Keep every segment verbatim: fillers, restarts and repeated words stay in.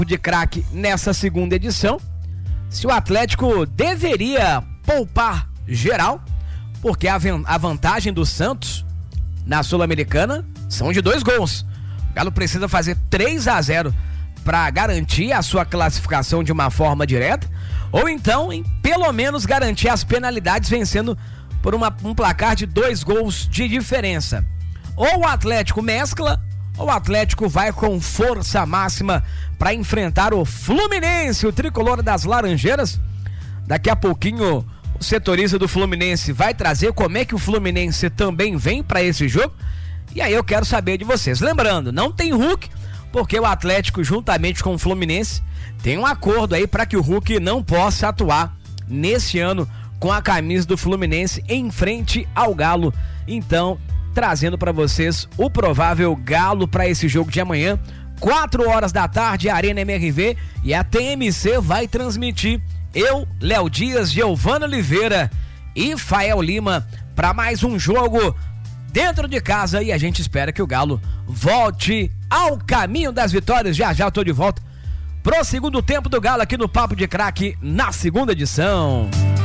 de craque nessa segunda edição, se o Atlético deveria poupar geral, porque a, a vantagem do Santos na Sul-Americana são de dois gols. O Galo precisa fazer três a zero para garantir a sua classificação de uma forma direta, ou então em pelo menos garantir as penalidades vencendo por uma, um placar de dois gols de diferença. Ou o Atlético mescla, ou o Atlético vai com força máxima para enfrentar o Fluminense, o tricolor das Laranjeiras. Daqui a pouquinho o setorista do Fluminense vai trazer como é que o Fluminense também vem para esse jogo. E aí eu quero saber de vocês. Lembrando, não tem Hulk, porque o Atlético, juntamente com o Fluminense, tem um acordo aí para que o Hulk não possa atuar nesse ano com a camisa do Fluminense em frente ao Galo. Então, trazendo para vocês o provável Galo para esse jogo de amanhã, quatro horas da tarde, Arena M R V, e a T M C vai transmitir. Eu, Léo Dias, Giovana Oliveira e Fael Lima para mais um jogo dentro de casa, e a gente espera que o Galo volte ao caminho das vitórias. Já já eu tô de volta pro segundo tempo do Galo aqui no Papo de Craque na segunda edição.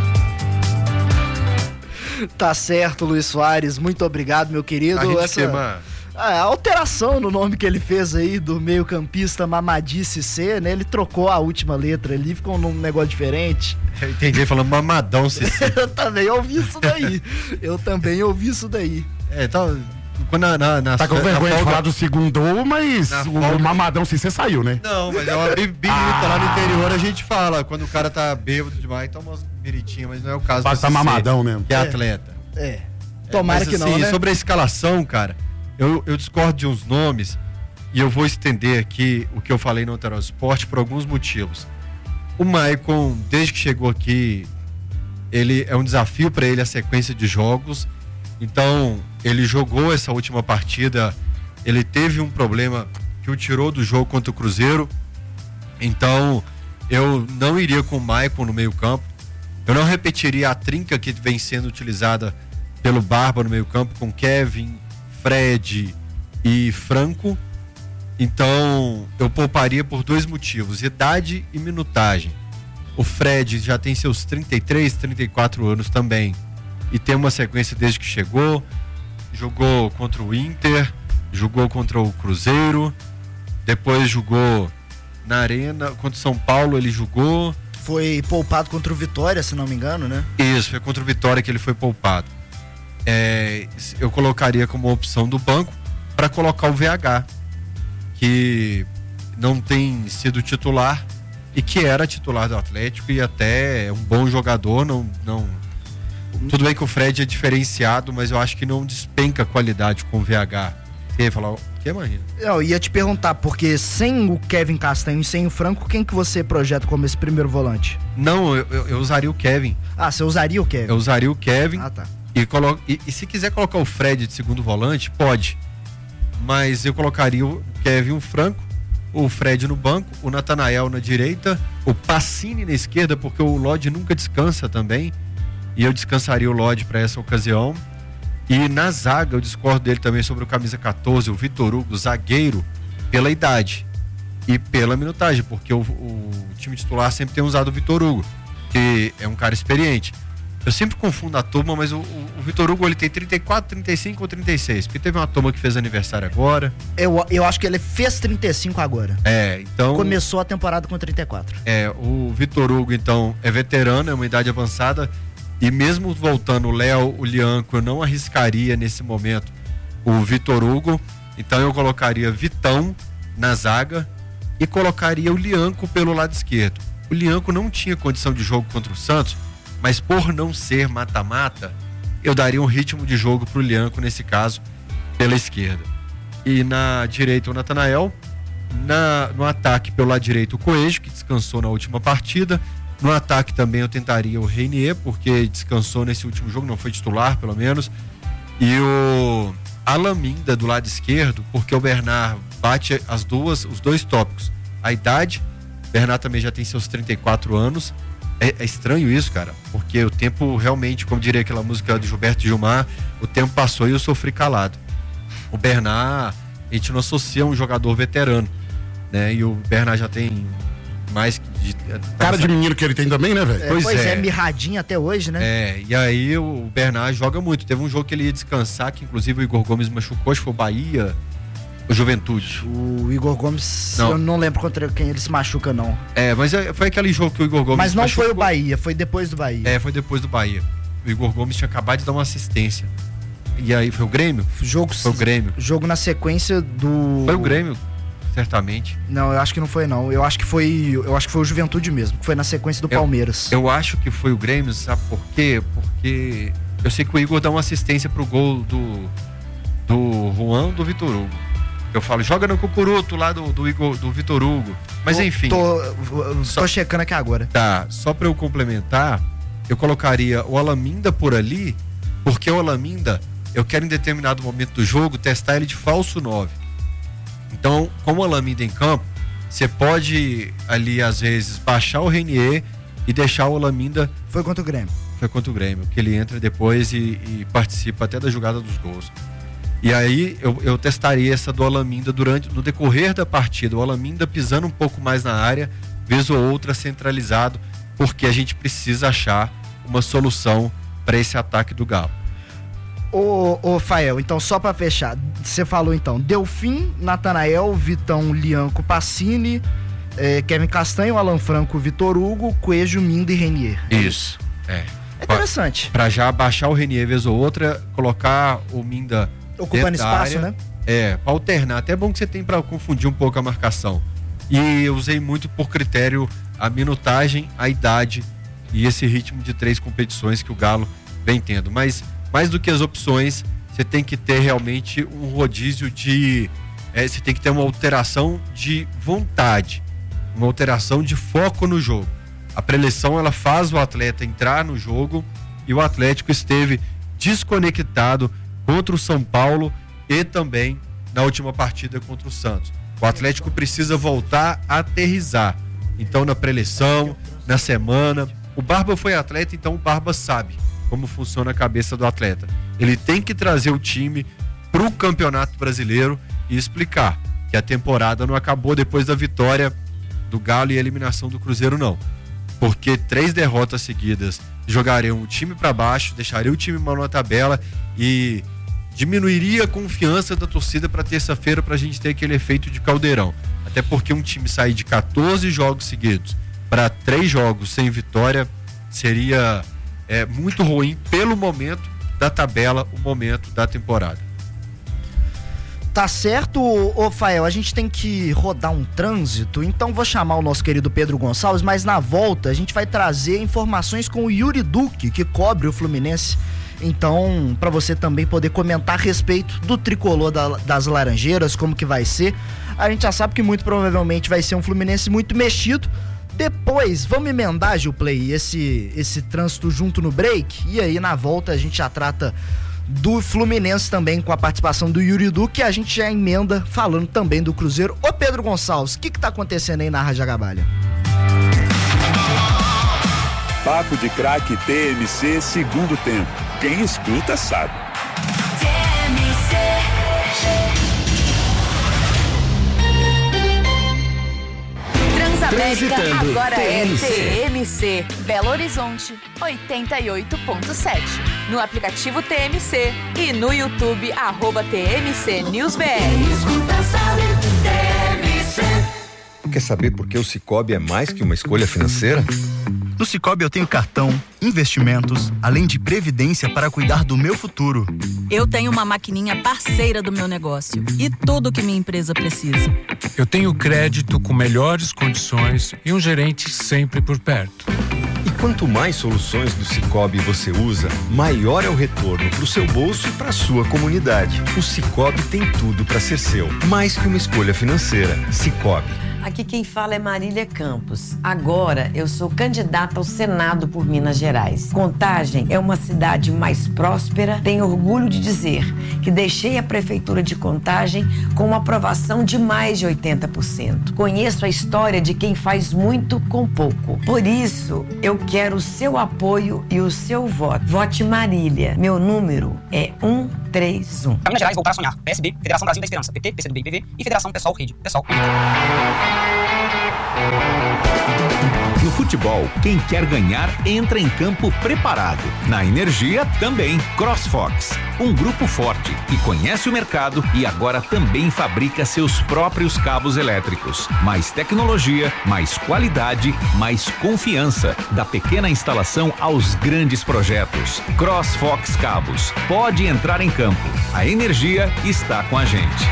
Tá certo, Luiz Soares, muito obrigado, meu querido. A gente Essa chama... a alteração no nome que ele fez aí do meio campista Mamadice C, né? Ele trocou a última letra ali, ficou num negócio diferente. Eu entendi ele falando Mamadão Cici. Eu também ouvi isso daí. Eu também ouvi isso daí. É, então... Quando na, na, na, tá com vergonha folga... de falar do segundo, mas o folga... Mamadão se você saiu, né? Não, mas é uma bebida ah. lá no interior, a gente fala. Quando o cara tá bêbado demais, toma umas biritinhas, mas não é o caso. Basta Mamadão mesmo. Que é, é atleta. É. Tomara é, mas, que assim, não, né? Sobre a escalação, cara, eu, eu discordo de uns nomes e eu vou estender aqui o que eu falei no Alterosa Esporte por alguns motivos. O Maicon, desde que chegou aqui, ele é um desafio para ele a sequência de jogos. Então, ele jogou essa última partida, ele teve um problema que o tirou do jogo contra o Cruzeiro. Então, eu não iria com o Maicon no meio campo. Eu não repetiria a trinca que vem sendo utilizada pelo Barba no meio campo, com Kevin, Fred e Franco. Então, eu pouparia por dois motivos, idade e minutagem. O Fred já tem seus trinta e três, trinta e quatro anos também. E tem uma sequência desde que chegou, jogou contra o Inter, jogou contra o Cruzeiro, depois jogou na Arena, contra o São Paulo ele jogou. Foi poupado contra o Vitória, se não me engano, né? Isso, foi contra o Vitória que ele foi poupado. É, eu colocaria como opção do banco para colocar o V H, que não tem sido titular e que era titular do Atlético e até é um bom jogador, não... não tudo bem que o Fred é diferenciado, mas eu acho que não despenca a qualidade com o V H. Você ia falar o que, Marina? Eu ia te perguntar, porque sem o Kevin Castanho e sem o Franco, quem que você projeta como esse primeiro volante? Não, eu, eu, eu usaria o Kevin. Ah, você usaria o Kevin? Eu usaria o Kevin. Ah, tá. E, colo... e, e se quiser colocar o Fred de segundo volante, pode. Mas eu colocaria o Kevin e o Franco, o Fred no banco, o Natanael na direita, o Pacini na esquerda, porque o Lodge nunca descansa também. E eu descansaria o Lodge para essa ocasião. E na zaga, eu discordo dele também sobre o camisa catorze, o Vitor Hugo, zagueiro, pela idade e pela minutagem, porque o, o time titular sempre tem usado o Vitor Hugo, que é um cara experiente. Eu sempre confundo a turma, mas o, o, o Vitor Hugo ele tem trinta e quatro, trinta e cinco ou trinta e seis, porque teve uma turma que fez aniversário agora. Eu, eu acho que ele fez trinta e cinco agora. É, então... Começou a temporada com trinta e quatro. É, o Vitor Hugo, então, é veterano, é uma idade avançada. E mesmo voltando o Léo, o Lianco, eu não arriscaria nesse momento o Vitor Hugo. Então eu colocaria Vitão na zaga e colocaria o Lianco pelo lado esquerdo. O Lianco não tinha condição de jogo contra o Santos, mas por não ser mata-mata, eu daria um ritmo de jogo pro Lianco nesse caso, pela esquerda. E na direita o Natanael, na, no ataque pelo lado direito o Coelho, que descansou na última partida. No ataque também eu tentaria o Reinier, porque descansou nesse último jogo, não foi titular pelo menos. E o Alaminda do lado esquerdo, porque o Bernard bate as duas, os dois tópicos. A idade, o Bernard também já tem seus trinta e quatro anos. É, é estranho isso, cara, porque o tempo realmente, como diria aquela música do Gilberto Gilmar, o tempo passou e eu sofri calado. O Bernard, a gente não associa um jogador veterano. né? E o Bernard já tem mais de, cara de menino que ele tem também, né, velho? É, Pois pois é, é. mirradinho até hoje, né? É, e aí o Bernard joga muito. Teve um jogo que ele ia descansar, que inclusive o Igor Gomes machucou, acho que foi o Bahia, o Juventude. O Igor Gomes, Não. eu não lembro contra quem ele se machuca, não. É, mas é- foi aquele jogo que o Igor Gomes Mas não machucou. foi o Bahia, foi depois do Bahia. É, foi depois do Bahia. O Igor Gomes tinha acabado de dar uma assistência. E aí, foi o Grêmio? Jogo, Foi o Grêmio. jogo na sequência do... Foi o Grêmio, certamente. Não, eu acho que não foi, não. Eu acho que foi, eu acho que foi o Juventude mesmo, que foi na sequência do Eu- Palmeiras. Eu acho que foi o Grêmio, sabe por quê? Porque eu sei que o Igor dá uma assistência pro gol do, do Juan, do Vitor Hugo. Eu falo, joga no cucuruto lá do, do Igor, do Vitor Hugo. Mas Tô- enfim, Tô, Só- tô checando aqui agora. tá, só pra eu complementar, eu colocaria o Alaminda por ali, porque o Alaminda, eu quero em determinado momento do jogo testar ele de falso nove. Então, como o Alaminda em campo, você pode ali às vezes baixar o Renier e deixar o Alaminda, Foi contra o Grêmio. foi contra o Grêmio, que ele entra depois e, e participa até da jogada dos gols. E aí eu, eu testaria essa do Alaminda durante, no decorrer da partida, o Alaminda pisando um pouco mais na área, vez ou outra centralizado, porque a gente precisa achar uma solução para esse ataque do Galo. Ô, ô, Fael, então só pra fechar, você falou então, Delfim, Natanael, Vitão, Lianco, Pacini, eh, Kevin Castanho, Alan Franco, Vitor Hugo, Coelho, Minda e Renier. Isso. É. É interessante. Para já baixar o Renier vez ou outra, colocar o Minda Ocupando dentro da espaço, área. né? É, pra alternar. Até é bom que você tem para confundir um pouco a marcação. E eu usei muito por critério a minutagem, a idade e esse ritmo de três competições que o Galo vem tendo. Mas mais do que as opções, você tem que ter realmente um rodízio de... É, você tem que ter uma alteração de vontade, uma alteração de foco no jogo. A preleção, ela faz o atleta entrar no jogo e o Atlético esteve desconectado contra o São Paulo e também na última partida contra o Santos. O Atlético precisa voltar a aterrizar. Então, na preleção, na semana. O Barba foi atleta, então o Barba sabe como funciona a cabeça do atleta. Ele tem que trazer o time para o Campeonato Brasileiro e explicar que a temporada não acabou depois da vitória do Galo e a eliminação do Cruzeiro, não. Porque três derrotas seguidas jogariam o time para baixo, deixaria o time mal na tabela e diminuiria a confiança da torcida para terça-feira, para a gente ter aquele efeito de caldeirão. Até porque um time sair de quatorze jogos seguidos para três jogos sem vitória seria é, muito ruim pelo momento da tabela, o momento da temporada. Tá certo, ô Fael, a gente tem que rodar um trânsito, então vou chamar o nosso querido Pedro Gonçalves, mas na volta a gente vai trazer informações com o Yuri Duque, que cobre o Fluminense. Então, para você também poder comentar a respeito do tricolor da, das Laranjeiras, como que vai ser. A gente já sabe que muito provavelmente vai ser um Fluminense muito mexido. Depois, vamos emendar, Gilplay, esse, esse trânsito junto no break. E aí, na volta, a gente já trata do Fluminense também, com a participação do Yuri Duque. E a gente já emenda falando também do Cruzeiro. Ô Pedro Gonçalves, o que que tá acontecendo aí na Rádio Agabalha? Papo de Craque T M C segundo tempo. Quem escuta sabe. Transamérica agora é T M C. T M C, Belo Horizonte, oitenta e oito ponto sete. No aplicativo T M C e no YouTube, arroba T M C News B R. Quer saber por que o Sicoob é mais que uma escolha financeira? No Sicoob eu tenho cartão, investimentos, além de previdência para cuidar do meu futuro. Eu tenho uma maquininha parceira do meu negócio e tudo que minha empresa precisa. Eu tenho crédito com melhores condições e um gerente sempre por perto. E quanto mais soluções do Sicoob você usa, maior é o retorno para o seu bolso e para a sua comunidade. O Sicoob tem tudo para ser seu, mais que uma escolha financeira. Sicoob. Aqui quem fala é Marília Campos. Agora eu sou candidata ao Senado por Minas Gerais. Contagem é uma cidade mais próspera. Tenho orgulho de dizer que deixei a prefeitura de Contagem com uma aprovação de mais de oitenta por cento. Conheço a história de quem faz muito com pouco. Por isso, eu quero o seu apoio e o seu voto. Vote Marília. Meu número é um três, um. Pra Minas Gerais, voltar a sonhar. P S B, Federação Brasil da Esperança. P T, P C do B e P V e Federação Pessoal Rede. Pessoal. No futebol, quem quer ganhar entra em campo preparado. Na energia, também. CrossFox, um grupo forte que conhece o mercado e agora também fabrica seus próprios cabos elétricos. Mais tecnologia, mais qualidade, mais confiança. Da pequena instalação aos grandes projetos. CrossFox Cabos. Pode entrar em campo. A energia está com a gente.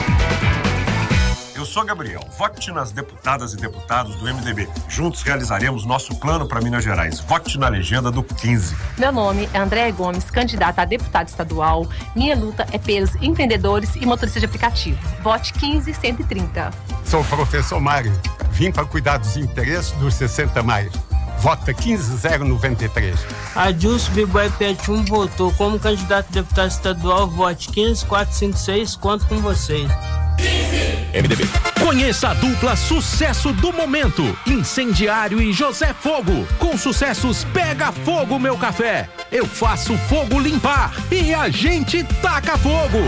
Eu sou Gabriel. Vote nas deputadas e deputados do M D B. Juntos realizaremos nosso plano para Minas Gerais. Vote na legenda do quinze. Meu nome é Andréa Gomes, candidata a deputada estadual. Minha luta é pelos empreendedores e motoristas de aplicativo. Vote quinze cento e trinta. Sou o professor Mário. Vim para cuidar dos interesses dos sessenta mais. Vota quinze zero noventa e três. Adilson Biboy Pet um votou como candidato a deputado estadual. Vote quinze quatrocentos e cinquenta e seis. Conto com vocês. M D B. Conheça a dupla sucesso do momento, Incendiário e José Fogo. Com sucessos Pega Fogo Meu Café, Eu Faço Fogo Limpar e A Gente Taca Fogo.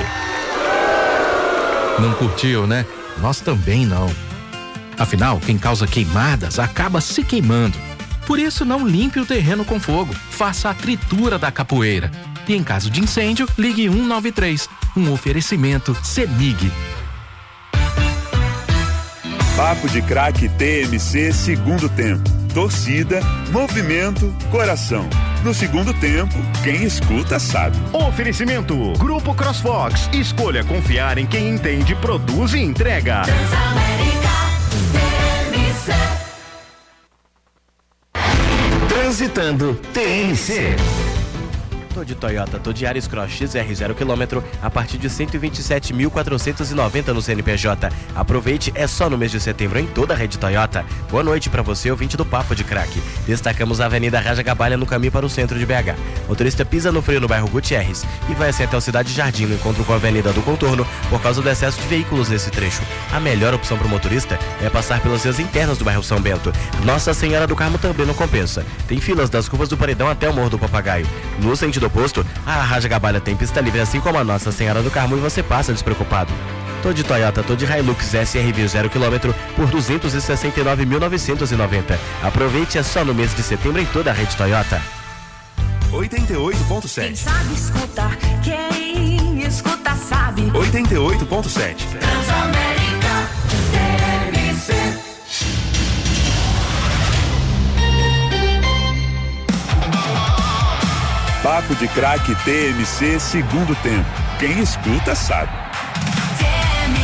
Não curtiu, né? Nós também não. Afinal, quem causa queimadas acaba se queimando. Por isso, não limpe o terreno com fogo. Faça a tritura da capoeira. E em caso de incêndio, ligue um nove três. Um oferecimento CEMIG. Papo de Craque T M C segundo tempo. Torcida, movimento, coração. No segundo tempo, quem escuta sabe. Oferecimento Grupo CrossFox. Escolha confiar em quem entende, produz e entrega. Transamérica T M C. Transitando T M C. Tô de Toyota, tô de Yaris Cross X R zero quilômetro a partir de cento e vinte e sete mil quatrocentos e noventa no C N P J. Aproveite, é só no mês de setembro em toda a rede Toyota. Boa noite pra você, ouvinte do Papo de Craque. Destacamos a Avenida Raja Gabalha no caminho para o centro de B H. Motorista pisa no freio no bairro Gutierrez e vai assim até o Cidade Jardim no encontro com a Avenida do Contorno por causa do excesso de veículos nesse trecho. A melhor opção pro motorista é passar pelas vias internas do bairro São Bento. Nossa Senhora do Carmo também não compensa. Tem filas das curvas do Paredão até o Morro do Papagaio. No sentido oposto, a Raja Gabalha tem pista livre assim como a Nossa Senhora do Carmo e você passa despreocupado. Tô de Toyota, tô de Hilux S R V zero quilômetro por duzentos e sessenta e nove mil novecentos e noventa. Aproveite, é só no mês de setembro em toda a rede Toyota. oitenta e oito ponto sete. Quem sabe escutar, quem escuta sabe. oitenta e oito ponto sete. Transamérica T M C. Papo de Craque T M C segundo tempo. Quem escuta sabe. T M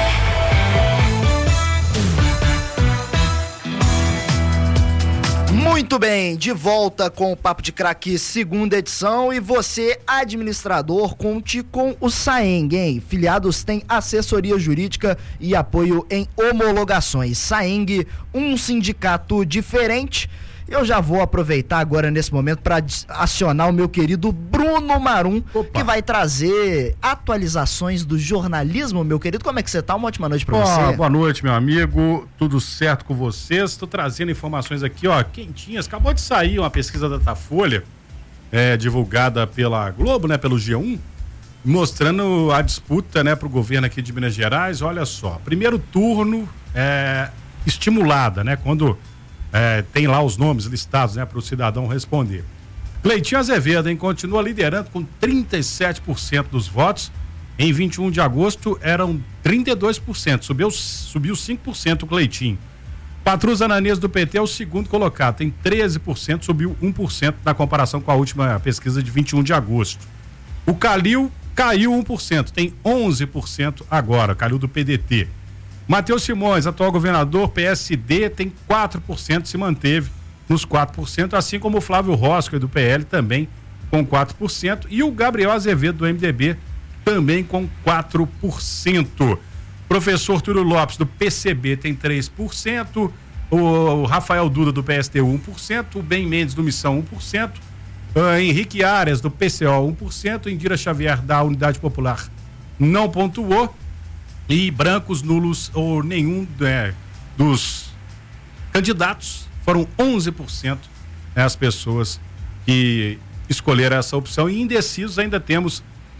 C. Muito bem, de volta com o Papo de Craque segunda edição e você, administrador, conte com o Saeng, hein? Filiados têm assessoria jurídica e apoio em homologações. Saeng, um sindicato diferente. Eu já vou aproveitar agora nesse momento para acionar o meu querido Bruno Marum, Opa. que vai trazer atualizações do jornalismo, meu querido. Como é que você tá? Uma ótima noite para oh, você. Boa noite, meu amigo. Tudo certo com vocês? Estou trazendo informações aqui, ó, quentinhas. Acabou de sair uma pesquisa da Datafolha, é, divulgada pela Globo, né, pelo G um, mostrando a disputa, né, para o governo aqui de Minas Gerais. Olha só, primeiro turno é estimulada, né, quando É, tem lá os nomes listados, né, para o cidadão responder. Cleitinho Azevedo, hein, continua liderando com trinta e sete por cento dos votos. Em vinte e um de agosto eram trinta e dois por cento, subiu, subiu cinco por cento o Cleitinho. Patrus Ananias do P T é o segundo colocado, tem treze por cento, subiu um por cento na comparação com a última pesquisa de vinte e um de agosto. O Calil caiu um por cento, tem onze por cento agora, Calil do P D T. Matheus Simões, atual governador, P S D, tem quatro por cento, se manteve nos quatro por cento, assim como o Flávio Rosca, do P L, também com quatro por cento, e o Gabriel Azevedo, do M D B, também com quatro por cento. Professor Túlio Lopes, do P C B, tem três por cento, o Rafael Duda, do P S T U, um por cento, o Ben Mendes, do Missão, um por cento, uh, Henrique Arias, do P C O, um por cento, Indira Xavier, da Unidade Popular, não pontuou, e brancos, nulos ou nenhum é, dos candidatos, foram onze por cento, né, as pessoas que escolheram essa opção, e indecisos ainda temos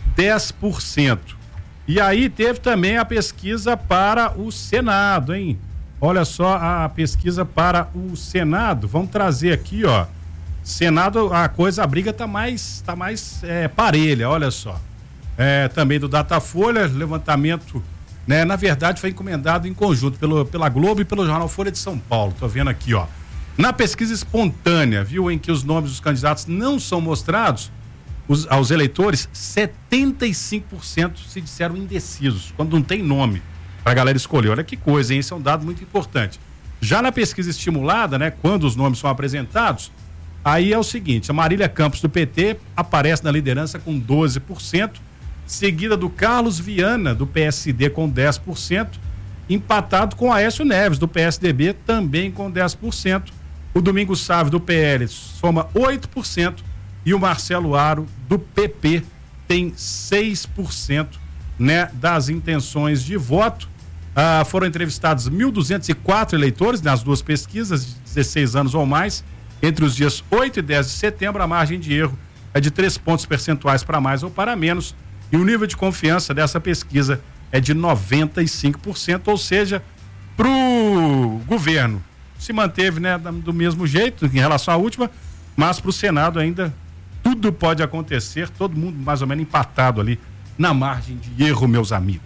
dez por cento. E aí teve também a pesquisa para o Senado, hein? Olha só a pesquisa para o Senado. Vamos trazer aqui, ó. Senado, a coisa, a briga tá mais, tá mais é, parelha, olha só. É, também do Datafolha, levantamento, né? Na verdade foi encomendado em conjunto pelo, pela Globo e pelo jornal Folha de São Paulo. Tô vendo aqui, ó. Na pesquisa espontânea, viu, em que os nomes dos candidatos não são mostrados os, aos eleitores, setenta e cinco por cento se disseram indecisos, quando não tem nome pra galera escolher. Olha que coisa, hein? Esse é um dado muito importante. Já na pesquisa estimulada, né? Quando os nomes são apresentados, aí é o seguinte, a Marília Campos do P T aparece na liderança com doze por cento, seguida do Carlos Viana do P S D com dez por cento, empatado com Aécio Neves do P S D B também com dez por cento, o Domingos Sávio do P L soma oito por cento e o Marcelo Aro do P P tem seis por cento, né, das intenções de voto. Ah, foram entrevistados mil duzentos e quatro eleitores nas duas pesquisas de dezesseis anos ou mais. Entre os dias oito e dez de setembro, a margem de erro é de três pontos percentuais para mais ou para menos, e o nível de confiança dessa pesquisa é de noventa e cinco por cento, ou seja, para o governo se manteve, né, do mesmo jeito em relação à última, mas para o Senado ainda tudo pode acontecer, todo mundo mais ou menos empatado ali na margem de erro, meus amigos.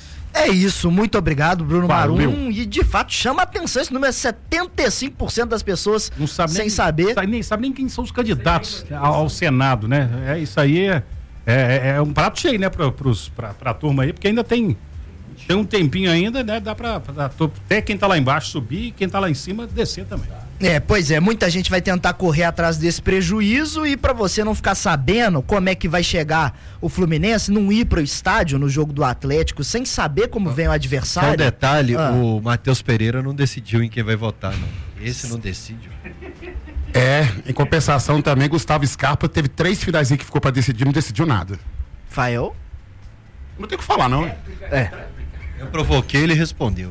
É isso, muito obrigado, Bruno Valeu. Marum. E de fato chama a atenção esse número, setenta e cinco por cento das pessoas não sabe sem nem, saber. Sabe nem sabe nem quem são os candidatos ao, ao Senado, né? É, isso aí é, é, é um prato cheio, né, pra, pros, pra, pra turma aí, porque ainda tem, tem um tempinho ainda, né? Dá pra, pra até quem tá lá embaixo subir e quem tá lá em cima descer também. É, pois é, muita gente vai tentar correr atrás desse prejuízo, e pra você não ficar sabendo como é que vai chegar o Fluminense, não ir pro estádio no jogo do Atlético sem saber como vem o adversário. Só um detalhe, ah. o Matheus Pereira não decidiu em quem vai votar, não. Esse não decide. É, em compensação também, Gustavo Scarpa teve três finais que ficou pra decidir, não decidiu nada. Fael? Não tem o que falar, não. É. Eu provoquei, ele respondeu.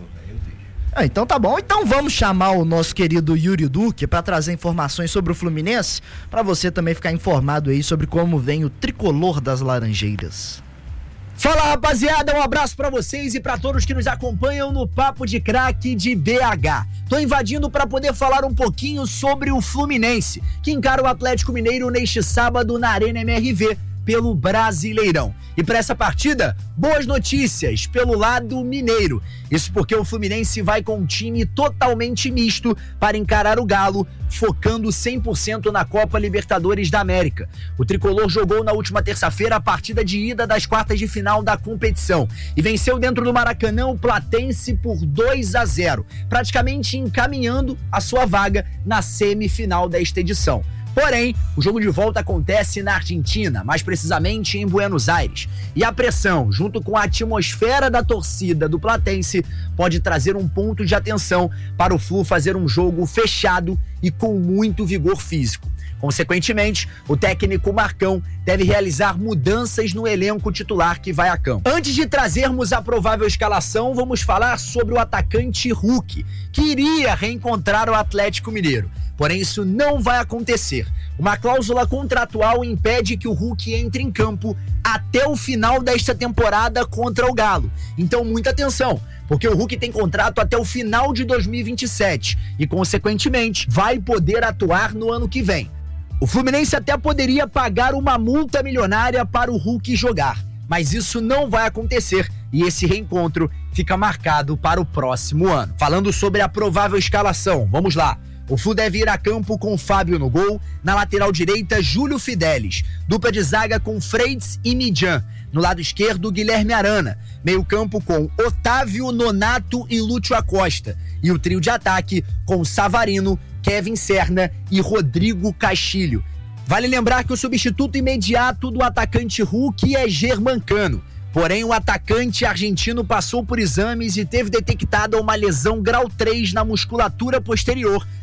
Ah, então tá bom. Então vamos chamar o nosso querido Yuri Duque para trazer informações sobre o Fluminense, para você também ficar informado aí sobre como vem o tricolor das Laranjeiras. Fala, rapaziada, um abraço pra vocês e pra todos que nos acompanham no Papo de Craque de B H. Tô invadindo pra poder falar um pouquinho sobre o Fluminense, que encara o Atlético Mineiro neste sábado na Arena M R V pelo Brasileirão. E para essa partida, boas notícias pelo lado mineiro. Isso porque o Fluminense vai com um time totalmente misto para encarar o Galo, focando cem por cento na Copa Libertadores da América. O tricolor jogou na última terça-feira a partida de ida das quartas de final da competição e venceu dentro do Maracanã o Platense por dois a zero, praticamente encaminhando a sua vaga na semifinal desta edição. Porém, o jogo de volta acontece na Argentina, mais precisamente em Buenos Aires. E a pressão, junto com a atmosfera da torcida do Platense, pode trazer um ponto de atenção para o Flu fazer um jogo fechado e com muito vigor físico. Consequentemente, o técnico Marcão deve realizar mudanças no elenco titular que vai a campo. Antes de trazermos a provável escalação, vamos falar sobre o atacante Hulk, que iria reencontrar o Atlético Mineiro. Porém, isso não vai acontecer. Uma cláusula contratual impede que o Hulk entre em campo até o final desta temporada contra o Galo. Então, muita atenção, porque o Hulk tem contrato até o final de dois mil e vinte e sete e, consequentemente, vai poder atuar no ano que vem. O Fluminense até poderia pagar uma multa milionária para o Hulk jogar, mas isso não vai acontecer e esse reencontro fica marcado para o próximo ano. Falando sobre a provável escalação, vamos lá. O Flu deve ir a campo com Fábio no gol, na lateral direita Júlio Fidelis, dupla de zaga com Freitas e Midjan, no lado esquerdo Guilherme Arana, meio campo com Otávio, Nonato e Lúcio Acosta, e o trio de ataque com Savarino, Kevin Serna e Rodrigo Castilho. Vale lembrar que o substituto imediato do atacante Hulk é Germancano. Porém, o atacante argentino passou por exames e teve detectada uma lesão grau três na musculatura posterior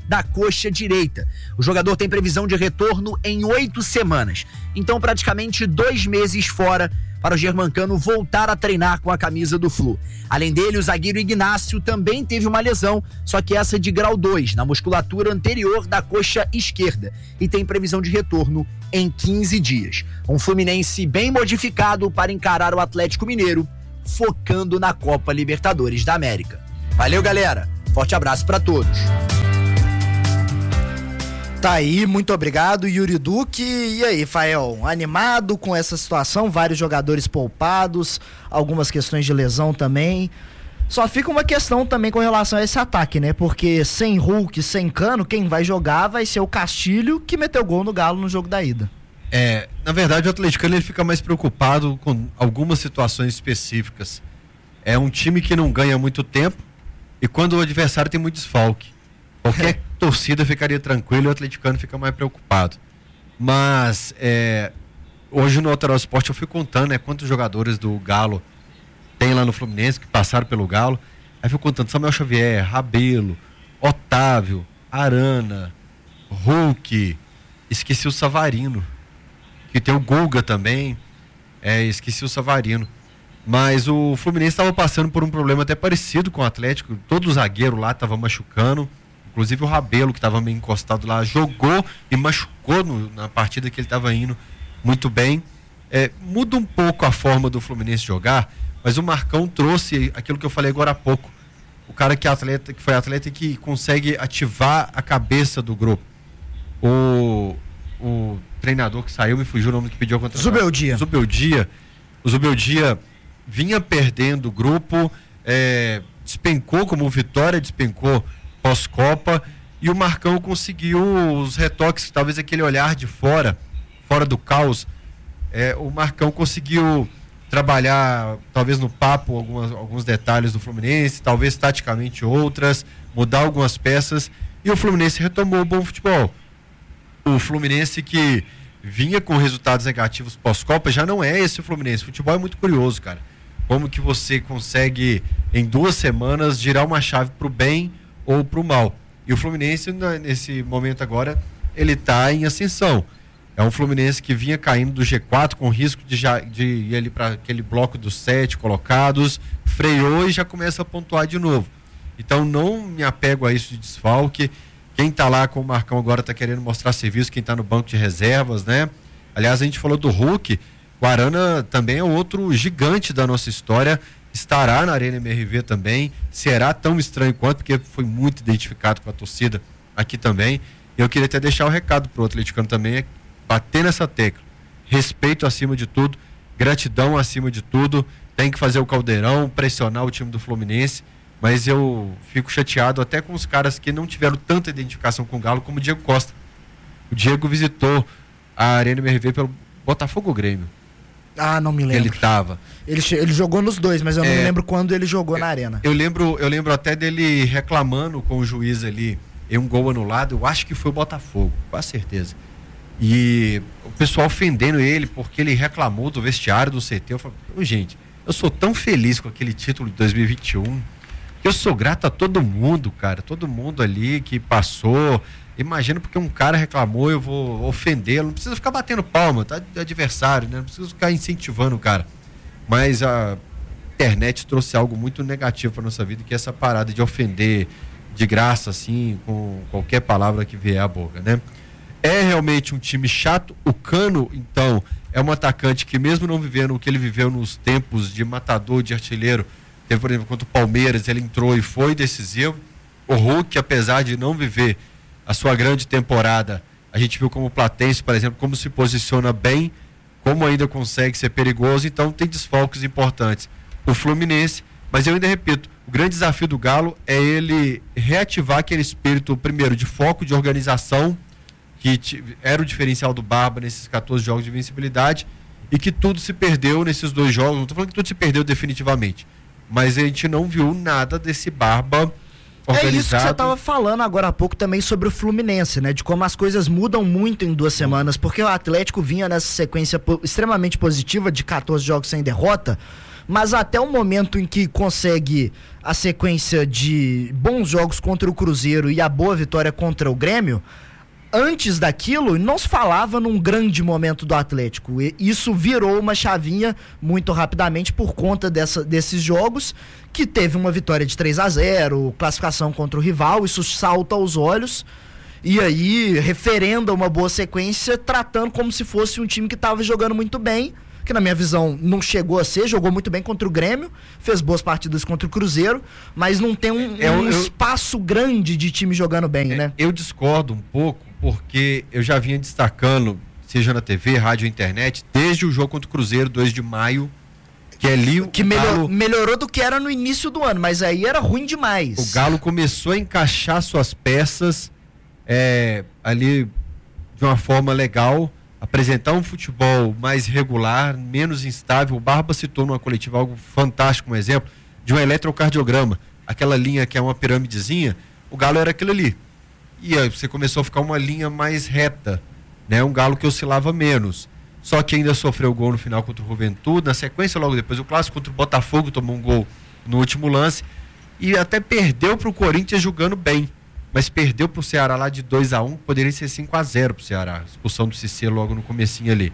da coxa direita. O jogador tem previsão de retorno em oito semanas, então praticamente dois meses fora para o germancano voltar a treinar com a camisa do Flu. Além dele, o zagueiro Ignácio também teve uma lesão, só que essa de grau dois, na musculatura anterior da coxa esquerda, e tem previsão de retorno em quinze dias. Um Fluminense bem modificado para encarar o Atlético Mineiro, focando na Copa Libertadores da América. Valeu, galera. Forte abraço para todos. Tá aí, muito obrigado, Yuri Duque. E aí, Fael, animado com essa situação? Vários jogadores poupados, algumas questões de lesão também. Só fica uma questão também com relação a esse ataque, né? Porque sem Hulk, sem Cano, quem vai jogar vai ser o Castilho, que meteu gol no Galo no jogo da ida. É, na verdade o atleticano ele fica mais preocupado com algumas situações específicas. É um time que não ganha muito tempo e quando o adversário tem muito desfalque. Qualquer é. torcida ficaria tranquila e o atleticano fica mais preocupado. Mas é, hoje no Alterosa Esporte eu fui contando, né, quantos jogadores do Galo tem lá no Fluminense que passaram pelo Galo. Aí fui contando Samuel Xavier, Rabelo, Otávio, Arana, Hulk, esqueci o Savarino, que tem o Guga também, é, esqueci o Savarino. Mas o Fluminense estava passando por um problema até parecido com o Atlético, todo o zagueiro lá estava machucando. Inclusive o Rabelo, que estava meio encostado lá, jogou e machucou no, na partida que ele estava indo muito bem. É, muda um pouco a forma do Fluminense jogar, mas o Marcão trouxe aquilo que eu falei agora há pouco. O cara que, é atleta, que foi atleta e que consegue ativar a cabeça do grupo. O, o treinador que saiu, me fugiu o nome que pediu a contratação. Zubeldia. Zubeldia. O Zubeldia vinha perdendo o grupo, é, despencou como o Vitória despencou pós-Copa, e o Marcão conseguiu os retoques, talvez aquele olhar de fora, fora do caos. É, o Marcão conseguiu trabalhar, talvez no papo, algumas, alguns detalhes do Fluminense, talvez taticamente outras, mudar algumas peças, e o Fluminense retomou o bom futebol. O Fluminense que vinha com resultados negativos pós-Copa já não é esse o Fluminense. O futebol é muito curioso, cara. Como que você consegue, em duas semanas, girar uma chave pro bem ou pro mal. E o Fluminense, nesse momento agora, ele tá em ascensão. É um Fluminense que vinha caindo do G quatro com risco de, já, de ir ali para aquele bloco dos sete colocados, freou e já começa a pontuar de novo. Então não me apego a isso de desfalque. Quem tá lá com o Marcão agora tá querendo mostrar serviço, quem tá no banco de reservas, né? Aliás, a gente falou do Hulk, o Arana também é outro gigante da nossa história, estará na Arena M R V também, será tão estranho quanto, porque foi muito identificado com a torcida aqui também. Eu queria até deixar o um recado pro atleticano também, bater nessa tecla, respeito acima de tudo, gratidão acima de tudo, tem que fazer o caldeirão, pressionar o time do Fluminense, mas eu fico chateado até com os caras que não tiveram tanta identificação com o Galo como o Diego Costa. O Diego visitou a Arena M R V pelo Botafogo Grêmio. Ah, não me lembro. Ele tava. Ele, ele jogou nos dois, mas eu não é, me lembro quando ele jogou eu, na arena. Eu lembro, eu lembro até dele reclamando com o juiz ali, em um gol anulado, eu acho que foi o Botafogo, com certeza. E o pessoal ofendendo ele porque ele reclamou do vestiário do C T. Eu falei, oh, gente, eu sou tão feliz com aquele título de dois mil e vinte e um, que eu sou grato a todo mundo, cara, todo mundo ali que passou. Imagina porque um cara reclamou, eu vou ofendê-lo. Não precisa ficar batendo palma, tá? Adversário, né? Não precisa ficar incentivando o cara. Mas a internet trouxe algo muito negativo para nossa vida, que é essa parada de ofender de graça, assim, com qualquer palavra que vier à boca, né? É realmente um time chato. O Cano, então, é um atacante que, mesmo não vivendo o que ele viveu nos tempos de matador, de artilheiro, teve, por exemplo, contra o Palmeiras, ele entrou e foi decisivo. O Hulk, apesar de não viver a sua grande temporada, a gente viu como o Platense, por exemplo, como se posiciona bem, como ainda consegue ser perigoso, então tem desfalques importantes. O Fluminense, mas eu ainda repito, o grande desafio do Galo é ele reativar aquele espírito, primeiro, de foco, de organização, que era o diferencial do Barba nesses quatorze jogos de invencibilidade, e que tudo se perdeu nesses dois jogos. Não estou falando que tudo se perdeu definitivamente, mas a gente não viu nada desse Barba organizado. É isso que você estava falando agora há pouco também sobre o Fluminense, né? De como as coisas mudam muito em duas semanas, porque o Atlético vinha nessa sequência po- extremamente positiva de quatorze jogos sem derrota, mas até o momento em que consegue a sequência de bons jogos contra o Cruzeiro e a boa vitória contra o Grêmio, antes daquilo, não se falava num grande momento do Atlético. E isso virou uma chavinha muito rapidamente por conta dessa, desses jogos, que teve uma vitória de três a zero, classificação contra o rival, isso salta aos olhos, e aí referenda uma boa sequência, tratando como se fosse um time que estava jogando muito bem, que na minha visão não chegou a ser, jogou muito bem contra o Grêmio, fez boas partidas contra o Cruzeiro, mas não tem um, é, um eu, espaço grande de time jogando bem, é, né? Eu discordo um pouco, porque eu já vinha destacando, seja na T V, rádio ou internet, desde o jogo contra o Cruzeiro, dois de maio, que ali que o melhor, Galo, melhorou do que era no início do ano, mas aí era ruim demais. O Galo começou a encaixar suas peças é, ali de uma forma legal, apresentar um futebol mais regular, menos instável. O Barba citou numa coletiva algo fantástico, um exemplo, de um eletrocardiograma. Aquela linha que é uma pirâmidezinha, o Galo era aquilo ali. E aí você começou a ficar uma linha mais reta, né? Um Galo que oscilava menos. Só que ainda sofreu gol no final contra o Juventude, na sequência logo depois o clássico contra o Botafogo, tomou um gol no último lance e até perdeu para o Corinthians jogando bem, mas perdeu para o Ceará lá de dois a um, poderia ser cinco a zero para o Ceará, expulsão do Cissé logo no comecinho ali.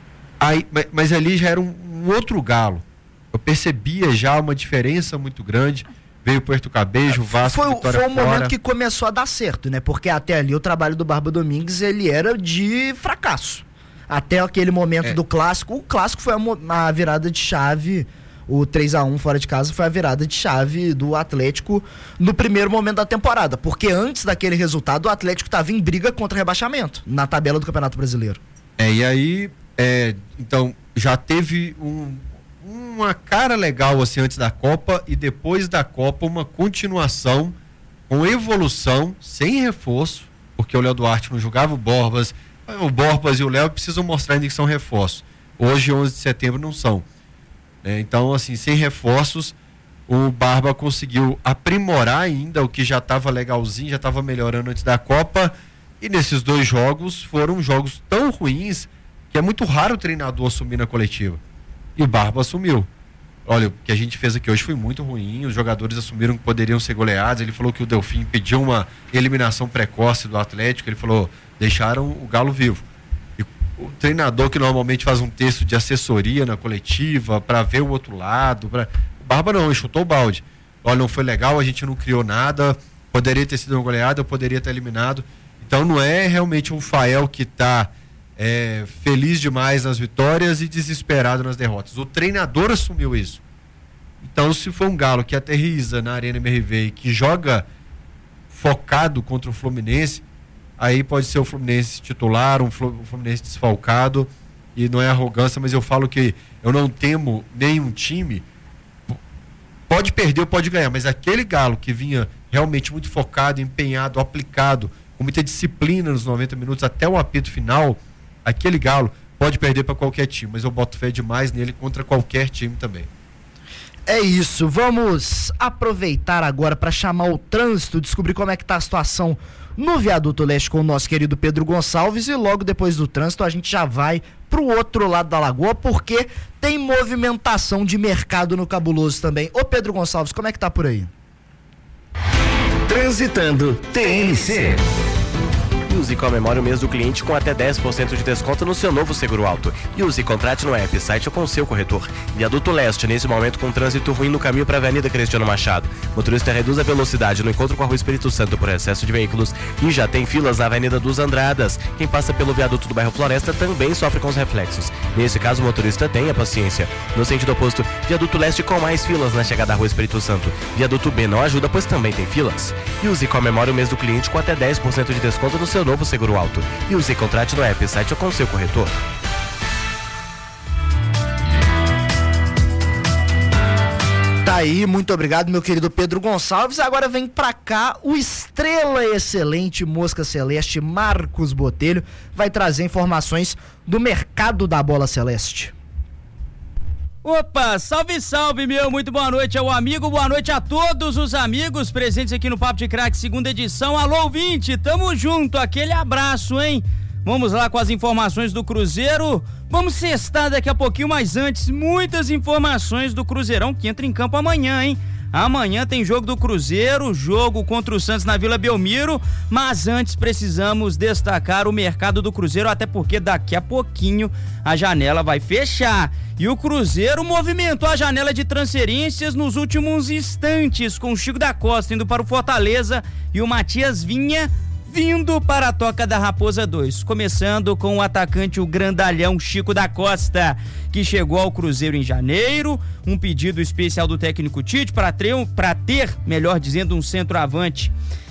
Aí, mas, mas ali já era um, um outro Galo, eu percebia já uma diferença muito grande. Veio o Puerto Cabejo, o Vasco, foi, Vitória foi o fora. momento que começou a dar certo, né? Porque até ali o trabalho do Barba Domingues, ele era de fracasso. Até aquele momento É. do clássico, o clássico foi a, mo- a virada de chave, o três a um fora de casa foi a virada de chave do Atlético no primeiro momento da temporada. Porque antes daquele resultado, o Atlético estava em briga contra o rebaixamento na tabela do Campeonato Brasileiro. É, e aí, é, então, já teve um, uma cara legal assim antes da Copa e depois da Copa uma continuação com evolução, sem reforço, porque o Léo Duarte não jogava o Borbas, o Borbas e o Léo precisam mostrar ainda que são reforços. Hoje, onze de setembro, não são. É, então, assim, sem reforços, o Barba conseguiu aprimorar ainda o que já estava legalzinho, já estava melhorando antes da Copa, e nesses dois jogos foram jogos tão ruins que é muito raro o treinador assumir na coletiva. E o Barba assumiu. Olha, o que a gente fez aqui hoje foi muito ruim, os jogadores assumiram que poderiam ser goleados, ele falou que o Delfim pediu uma eliminação precoce do Atlético, ele falou, deixaram o Galo vivo. E o treinador que normalmente faz um texto de assessoria na coletiva, para ver o outro lado, pra... o Barba não, ele chutou o balde. Olha, não foi legal, a gente não criou nada, poderia ter sido uma goleada, poderia ter eliminado. Então não é realmente um Fael que está É, feliz demais nas vitórias e desesperado nas derrotas. O treinador assumiu isso. Então, se for um Galo que aterriza na Arena M R V e que joga focado contra o Fluminense, aí pode ser o Fluminense titular, um Fluminense desfalcado, e não é arrogância, mas eu falo que eu não temo nenhum time, pode perder ou pode ganhar, mas aquele Galo que vinha realmente muito focado, empenhado, aplicado, com muita disciplina nos noventa minutos até o apito final, aquele Galo pode perder para qualquer time, mas eu boto fé demais nele contra qualquer time também. É isso, vamos aproveitar agora para chamar o trânsito, descobrir como é que tá a situação no Viaduto Leste com o nosso querido Pedro Gonçalves, e logo depois do trânsito a gente já vai pro outro lado da lagoa, porque tem movimentação de mercado no Cabuloso também. Ô Pedro Gonçalves, como é que tá por aí? Transitando T N C. Use e comemore o mês do cliente com até dez por cento de desconto no seu novo seguro alto. Use e contrate no app, site ou com seu corretor. Viaduto Leste, nesse momento com trânsito ruim no caminho para a Avenida Cristiano Machado. Motorista reduz a velocidade no encontro com a Rua Espírito Santo por excesso de veículos e já tem filas na Avenida dos Andradas. Quem passa pelo viaduto do bairro Floresta também sofre com os reflexos. Nesse caso, o motorista tenha paciência. No sentido oposto, Viaduto Leste com mais filas na chegada à Rua Espírito Santo. Viaduto B não ajuda, pois também tem filas. Use e comemore o mês do cliente com até dez por cento de desconto no seu novo seguro alto. E use e contrate no app, site ou com seu corretor. Tá aí, muito obrigado, meu querido Pedro Gonçalves. Agora vem pra cá o estrela excelente, mosca celeste, Marcos Botelho, vai trazer informações do mercado da bola celeste. Opa, salve, salve, meu, muito boa noite ao amigo, boa noite a todos os amigos presentes aqui no Papo de Craque, segunda edição. Alô, ouvinte, tamo junto, aquele abraço, hein? Vamos lá com as informações do Cruzeiro. Vamos sextar daqui a pouquinho, mas antes, muitas informações do Cruzeirão que entra em campo amanhã, hein? Amanhã tem jogo do Cruzeiro, jogo contra o Santos na Vila Belmiro, mas antes precisamos destacar o mercado do Cruzeiro, até porque daqui a pouquinho a janela vai fechar. E o Cruzeiro movimentou a janela de transferências nos últimos instantes, com o Chico da Costa indo para o Fortaleza e o Matias Vinha vindo para a Toca da Raposa dois, começando com o atacante, o grandalhão Chico da Costa, que chegou ao Cruzeiro em janeiro, um pedido especial do técnico Tite para ter, melhor dizendo, um centroavante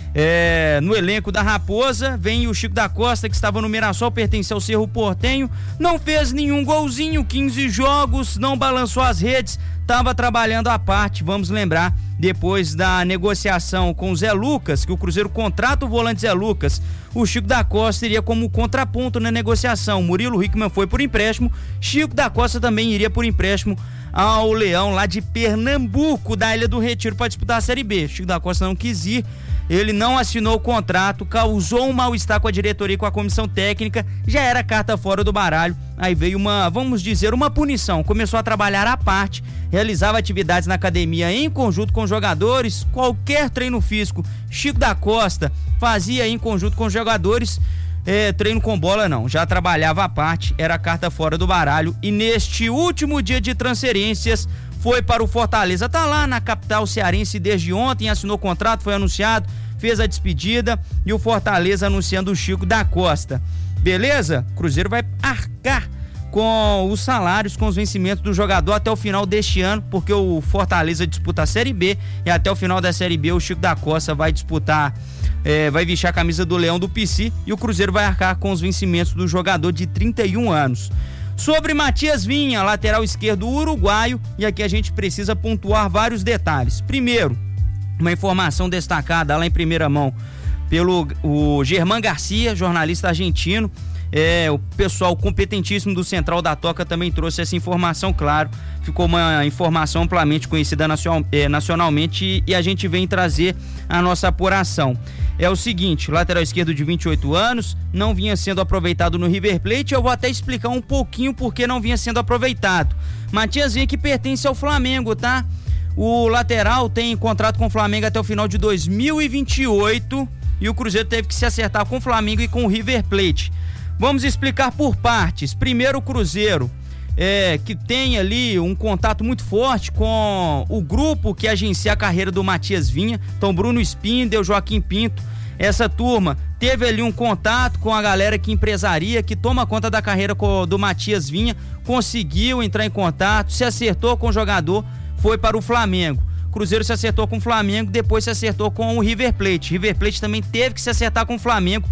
é, no elenco da Raposa. Vem o Chico da Costa, que estava no Mirassol, pertence ao Cerro Portenho, não fez nenhum golzinho, quinze jogos, não balançou as redes, estava trabalhando à parte. Vamos lembrar, depois da negociação com o Zé Lucas, que o Cruzeiro contrata o volante Zé Lucas, o Chico da Costa iria como contraponto na negociação. Murilo Hickman foi por empréstimo, Chico da Costa também iria por empréstimo ao Leão lá de Pernambuco, da Ilha do Retiro, para disputar a Série B. Chico da Costa não quis ir, ele não assinou o contrato, causou um mal-estar com a diretoria e com a comissão técnica, já era carta fora do baralho. Aí veio uma, vamos dizer, uma punição. Começou a trabalhar à parte, realizava atividades na academia em conjunto com jogadores, qualquer treino físico Chico da Costa fazia em conjunto com jogadores, é, treino com bola não, já trabalhava à parte, era carta fora do baralho. E neste último dia de transferências foi para o Fortaleza, tá lá na capital cearense desde ontem, assinou o contrato, foi anunciado, fez a despedida, e o Fortaleza anunciando o Chico da Costa. Beleza? Cruzeiro vai arcar com os salários, com os vencimentos do jogador até o final deste ano, porque o Fortaleza disputa a Série B, e até o final da Série B o Chico da Costa vai disputar, é, vai vestir a camisa do Leão do P C, e o Cruzeiro vai arcar com os vencimentos do jogador de trinta e um anos. Sobre Matias Vinha, lateral esquerdo uruguaio, e aqui a gente precisa pontuar vários detalhes. Primeiro, uma informação destacada lá em primeira mão pelo o Germán Garcia, jornalista argentino. É, o pessoal competentíssimo do Central da Toca também trouxe essa informação, claro, ficou uma informação amplamente conhecida nacional, é, nacionalmente, e a gente vem trazer a nossa apuração. É o seguinte, lateral esquerdo de vinte e oito anos, não vinha sendo aproveitado no River Plate, eu vou até explicar um pouquinho por que não vinha sendo aproveitado. Matias Vinha, que pertence ao Flamengo, tá? O lateral tem contrato com o Flamengo até o final de dois mil e vinte e oito, e o Cruzeiro teve que se acertar com o Flamengo e com o River Plate. Vamos explicar por partes. Primeiro, o Cruzeiro, é, que tem ali um contato muito forte com o grupo que agencia a carreira do Matias Vinha. Então, Bruno Spindel, Joaquim Pinto, essa turma teve ali um contato com a galera que empresaria, que toma conta da carreira do Matias Vinha, conseguiu entrar em contato, se acertou com o jogador, foi para o Flamengo. Cruzeiro se acertou com o Flamengo, depois se acertou com o River Plate. River Plate também teve que se acertar com o Flamengo.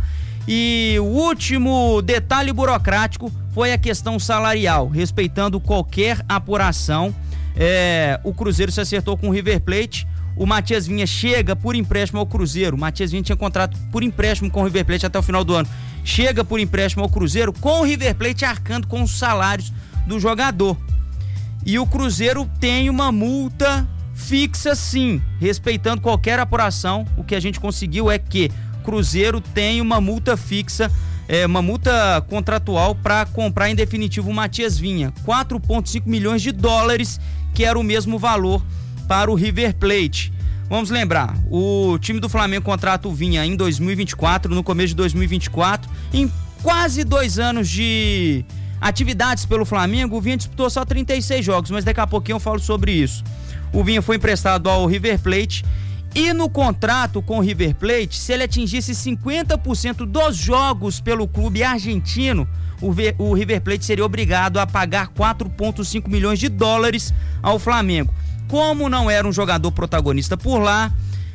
E o último detalhe burocrático foi a questão salarial, respeitando qualquer apuração. É, o Cruzeiro se acertou com o River Plate, o Matias Vinha chega por empréstimo ao Cruzeiro. O Matias Vinha tinha contrato por empréstimo com o River Plate até o final do ano, chega por empréstimo ao Cruzeiro, com o River Plate arcando com os salários do jogador. E o Cruzeiro tem uma multa fixa, sim, respeitando qualquer apuração. O que a gente conseguiu é que Cruzeiro tem uma multa fixa, é, uma multa contratual para comprar em definitivo o Matias Vinha, quatro vírgula cinco milhões de dólares, que era o mesmo valor para o River Plate. Vamos lembrar, o time do Flamengo contrata o Vinha em dois mil e vinte e quatro, no começo de dois mil e vinte e quatro, em quase dois anos de atividades pelo Flamengo, o Vinha disputou só trinta e seis jogos, mas daqui a pouquinho eu falo sobre isso. O Vinha foi emprestado ao River Plate, e no contrato com o River Plate, se ele atingisse cinquenta por cento dos jogos pelo clube argentino, o, v, o River Plate seria obrigado a pagar quatro vírgula cinco milhões de dólares ao Flamengo. Como não era um jogador protagonista por lá,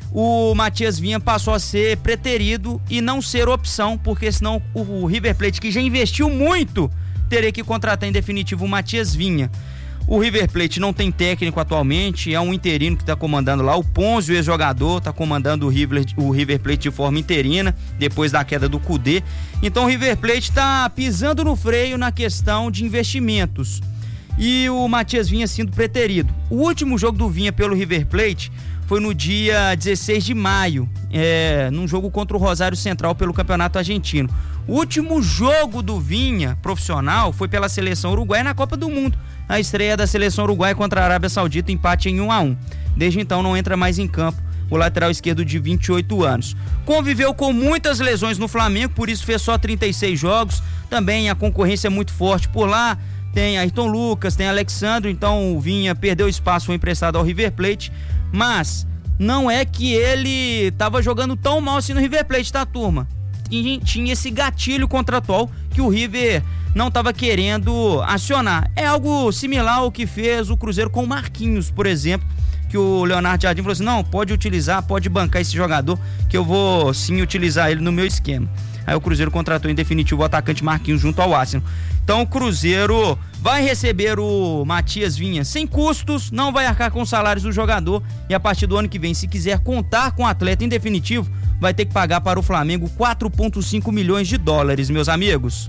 o Matias Vinha passou a ser preterido e não ser opção, porque senão o, o River Plate, que já investiu muito, teria que contratar em definitivo o Matias Vinha. O River Plate não tem técnico atualmente, é um interino que está comandando lá. O Ponzio, ex-jogador, está comandando o River, o River Plate de forma interina, depois da queda do Kudê. Então o River Plate está pisando no freio na questão de investimentos. E o Matias Vinha sendo preterido. O último jogo do Vinha pelo River Plate foi no dia dezesseis de maio, é, num jogo contra o Rosário Central pelo Campeonato Argentino. O último jogo do Vinha profissional foi pela seleção uruguaia na Copa do Mundo. A estreia da seleção uruguaia contra a Arábia Saudita, empate em um a um. Desde então não entra mais em campo o lateral esquerdo de vinte e oito anos. Conviveu com muitas lesões no Flamengo, por isso fez só trinta e seis jogos. Também a concorrência é muito forte por lá. Tem Ayrton Lucas, tem Alexandre, então o Vinha perdeu espaço, foi emprestado ao River Plate. Mas não é que ele estava jogando tão mal assim no River Plate, tá, turma? E tinha esse gatilho contratual que o River não estava querendo acionar. É algo similar ao que fez o Cruzeiro com o Marquinhos, por exemplo, que o Leonardo Jardim falou assim, não, pode utilizar, pode bancar esse jogador, que eu vou sim utilizar ele no meu esquema. Aí o Cruzeiro contratou em definitivo o atacante Marquinhos junto ao Arsenal. Então o Cruzeiro vai receber o Matias Vinha sem custos, não vai arcar com os salários do jogador, e a partir do ano que vem, se quiser contar com o atleta em definitivo, vai ter que pagar para o Flamengo quatro vírgula cinco milhões de dólares, meus amigos.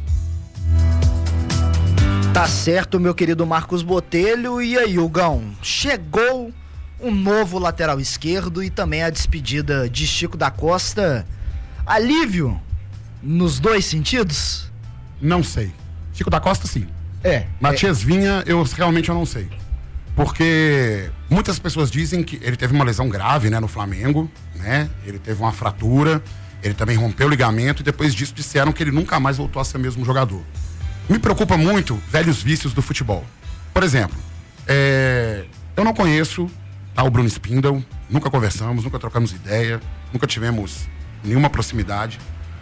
Tá certo, meu querido Marcos Botelho. E aí, Hugão, chegou um novo lateral esquerdo e também a despedida de Chico da Costa. Alívio nos dois sentidos? Não sei. Chico da Costa, sim. É. Matias é. Vinha, eu realmente eu não sei. Porque muitas pessoas dizem que ele teve uma lesão grave, né, no Flamengo, né? Ele teve uma fratura, ele também rompeu o ligamento e depois disso disseram que ele nunca mais voltou a ser o mesmo jogador. Me preocupa muito velhos vícios do futebol. Por exemplo, é, eu não conheço tá, o Bruno Spindel, nunca conversamos, nunca trocamos ideia, nunca tivemos nenhuma proximidade.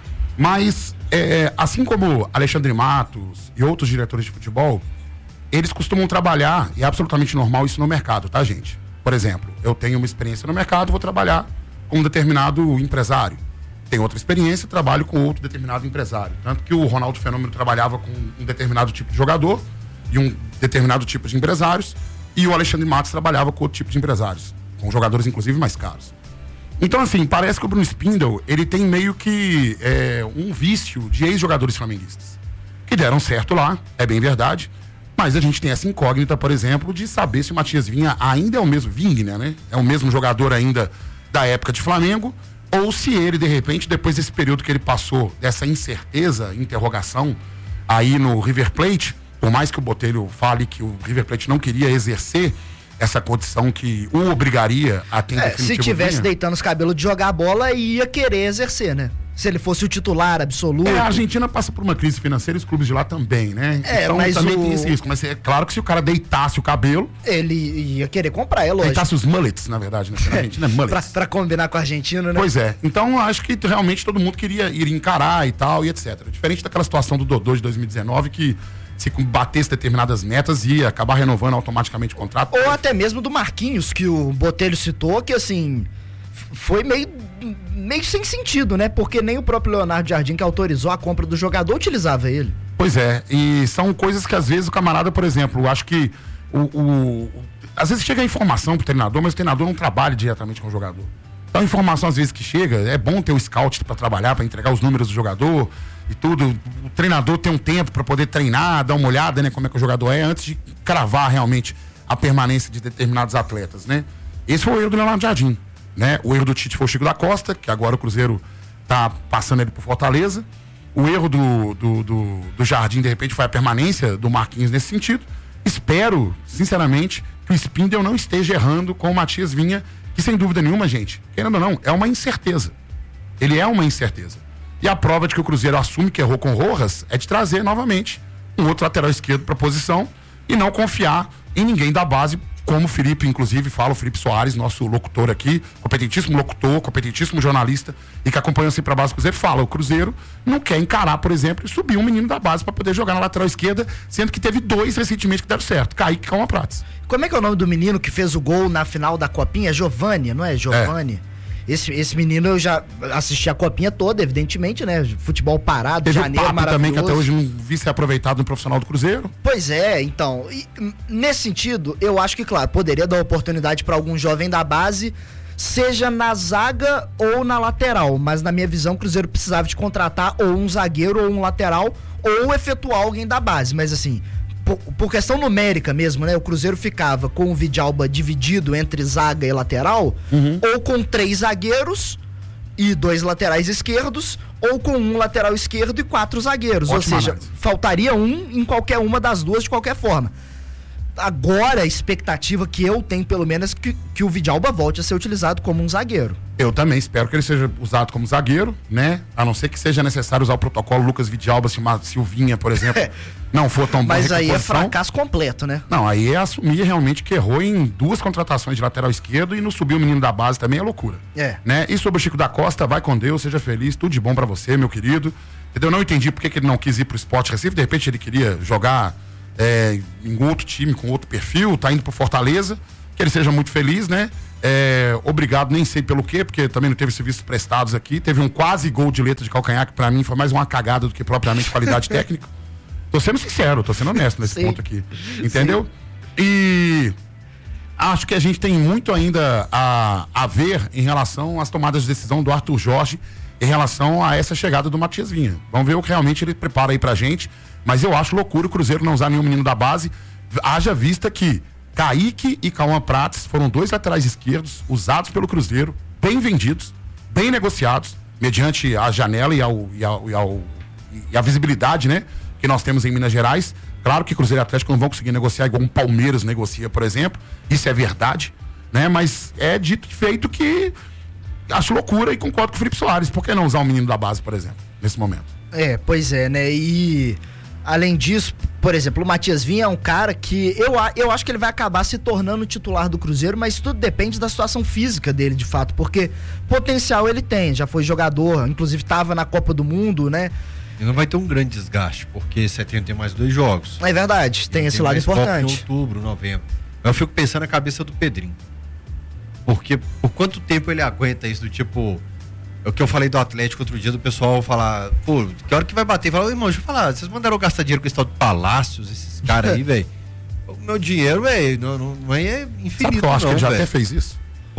Mas, é, assim como Alexandre Matos e outros diretores de futebol, eles costumam trabalhar, e é absolutamente normal isso no mercado, tá, gente? Por exemplo, eu tenho uma experiência no mercado, vou trabalhar com um determinado empresário. Tem outra experiência, trabalho com outro determinado empresário. Tanto que o Ronaldo Fenômeno trabalhava com um determinado tipo de jogador e um determinado tipo de empresários, e o Alexandre Matos trabalhava com outro tipo de empresários, com jogadores inclusive mais caros. Então, assim, parece que o Bruno Spindel, ele tem meio que é, um vício de ex-jogadores flamenguistas, que deram certo lá, é bem verdade, mas a gente tem essa incógnita, por exemplo, de saber se o Matias Vinha ainda é o mesmo, Vinha, né? É o mesmo jogador ainda da época de Flamengo, ou se ele, de repente, depois desse período que ele passou, dessa incerteza, interrogação, aí no River Plate, por mais que o Botelho fale que o River Plate não queria exercer essa condição que o obrigaria a ter é, se tivesse vinha. deitando os cabelos de jogar a bola, ia querer exercer, né? Se ele fosse o titular absoluto. É, a Argentina passa por uma crise financeira e os clubes de lá também, né? É, então mas também o... tem esse risco. Mas é claro que se o cara deitasse o cabelo... Ele ia querer comprar, é lógico. Deitasse os mullets, na verdade, né? Na Argentina é mullets. pra, pra combinar com o argentino, né? Pois é. Então, acho que realmente todo mundo queria ir encarar e tal, e etcétera. Diferente daquela situação do Dodô de dois mil e dezenove, que se batesse determinadas metas, ia acabar renovando automaticamente o contrato. Ou até mesmo do Marquinhos, que o Botelho citou, que assim... foi meio, meio sem sentido, né? Porque nem o próprio Leonardo Jardim, que autorizou a compra do jogador, utilizava ele. Pois é, e são coisas que às vezes o camarada, por exemplo, eu acho que o, o, o, às vezes chega a informação pro treinador, mas o treinador não trabalha diretamente com o jogador. Então a informação às vezes que chega, é bom ter o scout para trabalhar, para entregar os números do jogador e tudo. O treinador tem um tempo para poder treinar, dar uma olhada, né, como é que o jogador é, antes de cravar realmente a permanência de determinados atletas, né? Esse foi o erro do Leonardo Jardim. Né? O erro do Tite foi o Chico da Costa, que agora o Cruzeiro tá passando ele por Fortaleza. O erro do, do, do, do Jardim, de repente, foi a permanência do Marquinhos nesse sentido. Espero, sinceramente, que o Spindel não esteja errando com o Matias Vinha, que sem dúvida nenhuma, gente, querendo ou não, é uma incerteza. Ele é uma incerteza. E a prova de que o Cruzeiro assume que errou com Rojas é de trazer novamente um outro lateral esquerdo para a posição e não confiar em ninguém da base, como o Felipe, inclusive, fala, o Felipe Soares, nosso locutor aqui, competentíssimo locutor, competentíssimo jornalista, e que acompanha sempre a base do Cruzeiro, fala, o Cruzeiro não quer encarar, por exemplo, e subir um menino da base para poder jogar na lateral esquerda, sendo que teve dois recentemente que deram certo, Kaique e Calma Prates. Como é que é o nome do menino que fez o gol na final da Copinha? É Giovani, não é? Giovani? É. Esse, esse menino eu já assisti a Copinha toda, evidentemente, né? Futebol parado, teve janeiro, um papo também que até hoje não vi ser aproveitado no profissional do Cruzeiro. Pois é, então, e, nesse sentido, eu acho que, claro, poderia dar oportunidade para algum jovem da base, seja na zaga ou na lateral, mas na minha visão o Cruzeiro precisava de contratar ou um zagueiro ou um lateral, ou efetuar alguém da base, mas assim, por, por questão numérica mesmo, né? O Cruzeiro ficava com o Vidalba dividido entre zaga e lateral, Uhum. ou com três zagueiros e dois laterais esquerdos, ou com um lateral esquerdo e quatro zagueiros. Ótima ou seja, análise. faltaria um em qualquer uma das duas de qualquer forma. Agora a expectativa que eu tenho, pelo menos, é que, que o Vidalba volte a ser utilizado como um zagueiro. Eu também espero que ele seja usado como zagueiro, né? A não ser que seja necessário usar o protocolo Lucas Vidalba, se uma Silvinha, por exemplo, não for tão bom. Mas aí é fracasso completo, né? Não, aí é assumir realmente que errou em duas contratações de lateral esquerdo e não subiu o menino da base também é loucura. É. Né? E sobre o Chico da Costa, vai com Deus, seja feliz, tudo de bom pra você, meu querido. Entendeu? Eu não entendi por que que ele não quis ir pro Sport Recife, de repente ele queria jogar é, em outro time, com outro perfil, tá indo pro Fortaleza, que ele seja muito feliz, né? É, obrigado, nem sei pelo quê, porque também não teve serviços prestados aqui, teve um quase gol de letra de calcanhar, que pra mim foi mais uma cagada do que propriamente qualidade técnica. Tô sendo sincero, tô sendo honesto nesse Sim. ponto aqui, entendeu? E acho que a gente tem muito ainda a, a ver em relação às tomadas de decisão do Arthur Jorge em relação a essa chegada do Matias Vinha. Vamos ver o que realmente ele prepara aí pra gente, mas eu acho loucura o Cruzeiro não usar nenhum menino da base, haja vista que Kaique e Cauã Prates foram dois laterais esquerdos usados pelo Cruzeiro, bem vendidos, bem negociados, mediante a janela e, ao, e, ao, e, ao, e a visibilidade, né, que nós temos em Minas Gerais. Claro que Cruzeiro e Atlético não vão conseguir negociar igual um Palmeiras negocia, por exemplo. Isso é verdade, né? Mas é dito e feito que acho loucura e concordo com o Felipe Soares. Por que não usar um menino da base, por exemplo, nesse momento? É, pois é, né? E além disso, por exemplo, o Matias Vinha é um cara que eu, a- eu acho que ele vai acabar se tornando titular do Cruzeiro, mas tudo depende da situação física dele, de fato, porque potencial ele tem, já foi jogador, inclusive estava na Copa do Mundo, né? E não vai ter um grande desgaste, porque setembro tem mais dois jogos. É verdade, tem esse lado mais Copa importante. Em outubro, novembro. Eu fico pensando na cabeça do Pedrinho. Porque por quanto tempo ele aguenta isso do tipo. É o que eu falei do Atlético outro dia, do pessoal falar, pô, que hora que vai bater? Falar, irmão, deixa eu falar, vocês mandaram gastar dinheiro com esse tal de Palácios, esses caras aí, velho. O meu dinheiro, velho, não, não, não é infinito. Sabe que eu acho não, que ele já véio. até fez isso?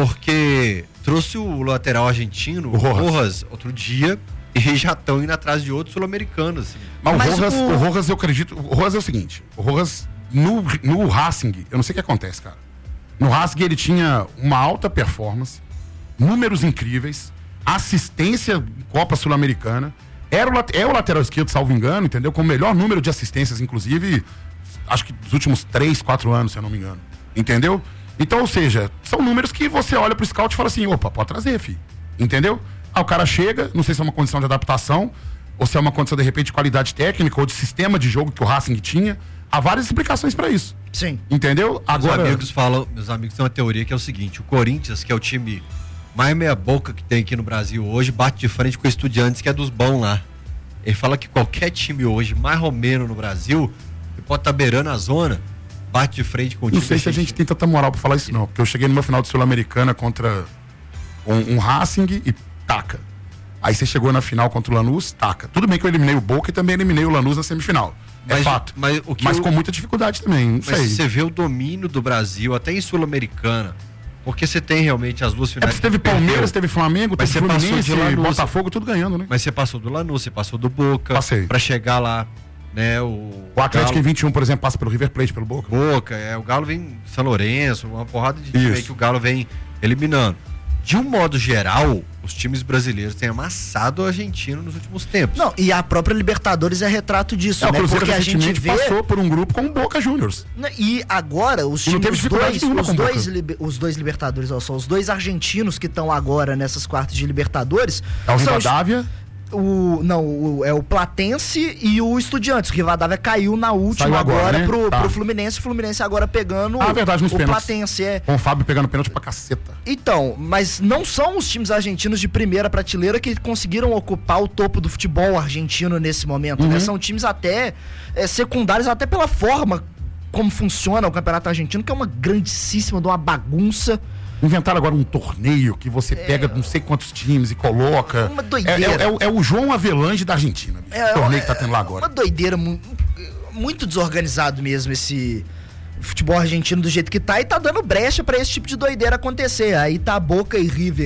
Porque trouxe o lateral argentino, O o Rojas. Rojas, outro dia, e já estão indo atrás de outros sul-americanos. Assim. Mas, Mas o, Rojas, o- o Rojas, eu acredito. O Rojas é o seguinte: o Rojas, no, no Racing, eu não sei o que acontece, cara. No Racing, ele tinha uma alta performance, números incríveis, assistência em Copa Sul-Americana. Era o, late- é o lateral esquerdo, salvo engano, entendeu? Com o melhor número de assistências, inclusive, acho que dos últimos três, quatro anos, se eu não me engano. Entendeu? Então, ou seja, são números que você olha pro scout e fala assim: opa, pode trazer, filho. Entendeu? Aí o cara chega, não sei se é uma condição de adaptação, ou se é uma condição, de repente, de qualidade técnica ou de sistema de jogo que o Racing tinha. Há várias explicações pra isso. Sim. Entendeu? Agora. Meus amigos falam, meus amigos têm uma teoria que é o seguinte: o Corinthians, que é o time mais meia boca que tem aqui no Brasil hoje, bate de frente com o Estudiantes, que é dos bons lá. Ele fala que qualquer time hoje, mais romeno no Brasil, que pode estar beirando a zona, bate de frente com o Não time. sei se a gente tem tanta moral pra falar isso, não. Porque eu cheguei numa final de Sul-Americana contra um, um Racing e taca. Aí você chegou na final contra o Lanús, taca. Tudo bem que eu eliminei o Boca e também eliminei o Lanús na semifinal. É Mas- fato. mas o que mas eu- com muita dificuldade também, não Mas sei. você vê o domínio do Brasil, até em Sul-Americana, porque você tem realmente as duas É finais. porque teve que perdeu. Palmeiras, teve Flamengo, Mas teve você passou Fluminense, de Lanús. Botafogo, tudo ganhando, né? Mas você passou do Lanús, você passou do Boca. Passei. Pra chegar lá, né? O, O Atlético Galo- em vinte e um, por exemplo, passa pelo River Plate, pelo Boca. Boca, é, o Galo vem São Lourenço, uma porrada de time Isso. aí que o Galo vem eliminando. De um modo geral, os times brasileiros têm amassado o argentino nos últimos tempos. Não, e a própria Libertadores é retrato disso, É, o né? Cruzeiro Porque a gente recentemente vê... passou por um grupo com o Boca Juniors. Né, E agora, os E não times, teve os dificuldade dois, nenhuma os, com o dois Boca. liber- os dois Libertadores, olha só, os dois argentinos que estão agora nessas quartas de Libertadores. É o são os- Rivadavia. O, não, o- é o Platense e o Estudiantes. O Rivadavia caiu na última Saiu agora, agora, né? pro, Tá. pro Fluminense. O Fluminense agora pegando Ah, verdade, nos o pênaltis. Platense. É. Com o Fábio pegando pênalti pra caceta. Então, mas não são os times argentinos de primeira prateleira que conseguiram ocupar o topo do futebol argentino nesse momento, né? Uhum. São times até é, secundários, até pela forma como funciona o campeonato argentino, que é uma grandíssima de uma bagunça. Inventaram agora um torneio que você pega não sei quantos times e coloca. Uma doideira. É, é- é o- é o João Avelange da Argentina, bicho. É, o torneio é- que tá tendo lá agora. Uma doideira, mu- muito desorganizado mesmo esse futebol argentino do jeito que tá, e tá dando brecha pra esse tipo de doideira acontecer. Aí tá Boca e River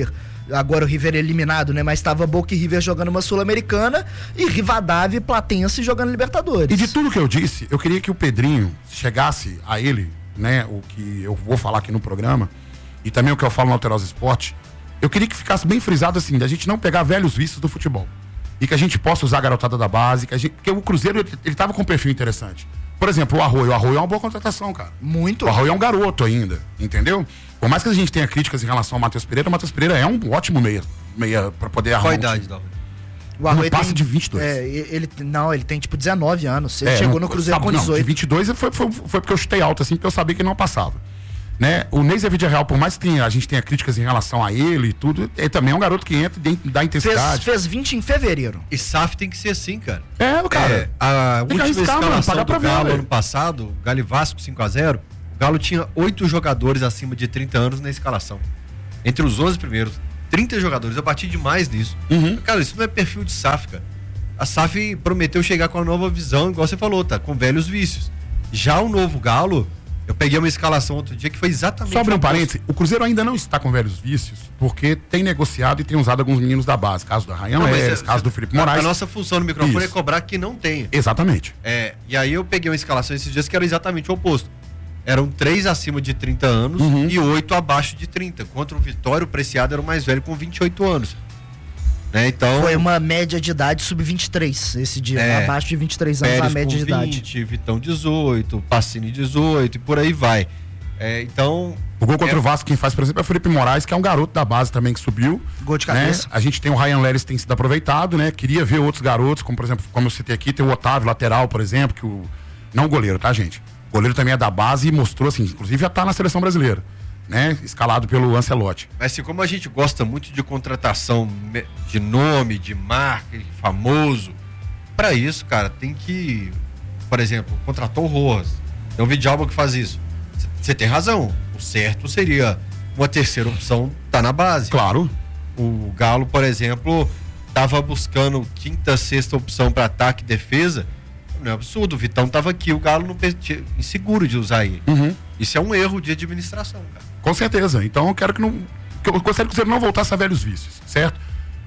agora o River eliminado, né? Mas tava Boca e River jogando uma Sul-Americana e Rivadavia e Platense jogando Libertadores. E de tudo que eu disse, eu queria que o Pedrinho chegasse a ele, né? O que eu vou falar aqui no programa e também o que eu falo no Alterosa Esporte, eu queria que ficasse bem frisado assim, da gente não pegar velhos vícios do futebol. E que a gente possa usar a garotada da base, que a gente, porque o Cruzeiro, ele, ele tava com um perfil interessante. Por exemplo, o Arroio. O Arroio é uma boa contratação, cara. Muito. O Arroio é um garoto ainda, entendeu? Por mais que a gente tenha críticas em relação ao Matheus Pereira, o Matheus Pereira é um ótimo meia, meia pra poder arrumar. Qual a idade, Dalvin? O Arroio passa tem, de vinte e dois. É, ele, não, ele tem tipo dezenove anos. Ele É, chegou não, no Cruzeiro sabe, com dezoito. Não, de vinte e dois foi, foi, foi porque eu chutei alto, assim, porque eu sabia que ele não passava. Né? O Ney Zé Real, por mais que tenha, a gente tenha críticas em relação a ele e tudo, ele também é um garoto que entra e dá intensidade. Fez, fez vinte em fevereiro. E S A F tem que ser assim, cara. É, o cara. É, a tem que última arriscar, mano, escalação pagar do pra ver, Galo velho. ano passado, o Galo e Vasco cinco a zero, o Galo tinha oito jogadores acima de trinta anos na escalação. Entre os onze primeiros, trinta jogadores, eu bati demais nisso. Uhum. Cara, isso não é perfil de S A F, cara. A S A F prometeu chegar com uma nova visão, igual você falou, tá? Com velhos vícios. Já o novo Galo, eu peguei uma escalação outro dia que foi exatamente... Só abrir um o oposto. parênteses, o Cruzeiro ainda não está com velhos vícios, porque tem negociado e tem usado alguns meninos da base. Caso do Ryan Não, mas Leres, é- caso do Felipe a- Moraes. A nossa função no microfone Isso. é cobrar que não tenha. Exatamente. É, e aí eu peguei uma escalação esses dias que era exatamente o oposto. Eram três acima de trinta anos Uhum. e oito abaixo de trinta. Contra o Vitória, o Preciado era o mais velho com vinte e oito anos. Né? Então, Foi uma média de idade sub vinte e três esse dia. É. Abaixo de vinte e três anos Pérez a média com de idade. vinte, Vitão dezoito, Pacini dezoito e por aí vai. É, então... O gol contra é- o Vasco, quem faz, por exemplo, é o Felipe Moraes, que é um garoto da base também que subiu. Gol de né? cabeça. A gente tem o Ryan Leres que tem sido aproveitado, né? Queria ver outros garotos, como por exemplo, como eu citei aqui, tem o Otávio, lateral, por exemplo, que o... Não o goleiro, tá, gente? O goleiro também é da base e mostrou, assim, inclusive já tá na seleção brasileira, né? Escalado pelo Ancelotti. Mas assim, como a gente gosta muito de contratação me- de nome, de marca, famoso, pra isso, cara, tem que, por exemplo, contratou o Rojas. Tem um Vidalba que faz isso. Você tem razão. O certo seria uma terceira opção, tá na base. Claro. O Galo, por exemplo, tava buscando quinta, sexta opção para ataque e defesa. Não é absurdo. O Vitão tava aqui, o Galo não permitia, inseguro de usar ele. Uhum. Isso é um erro de administração, cara. Com certeza. Então eu quero que não. Que eu gostaria que o Cruzeiro não voltasse a velhos vícios, certo?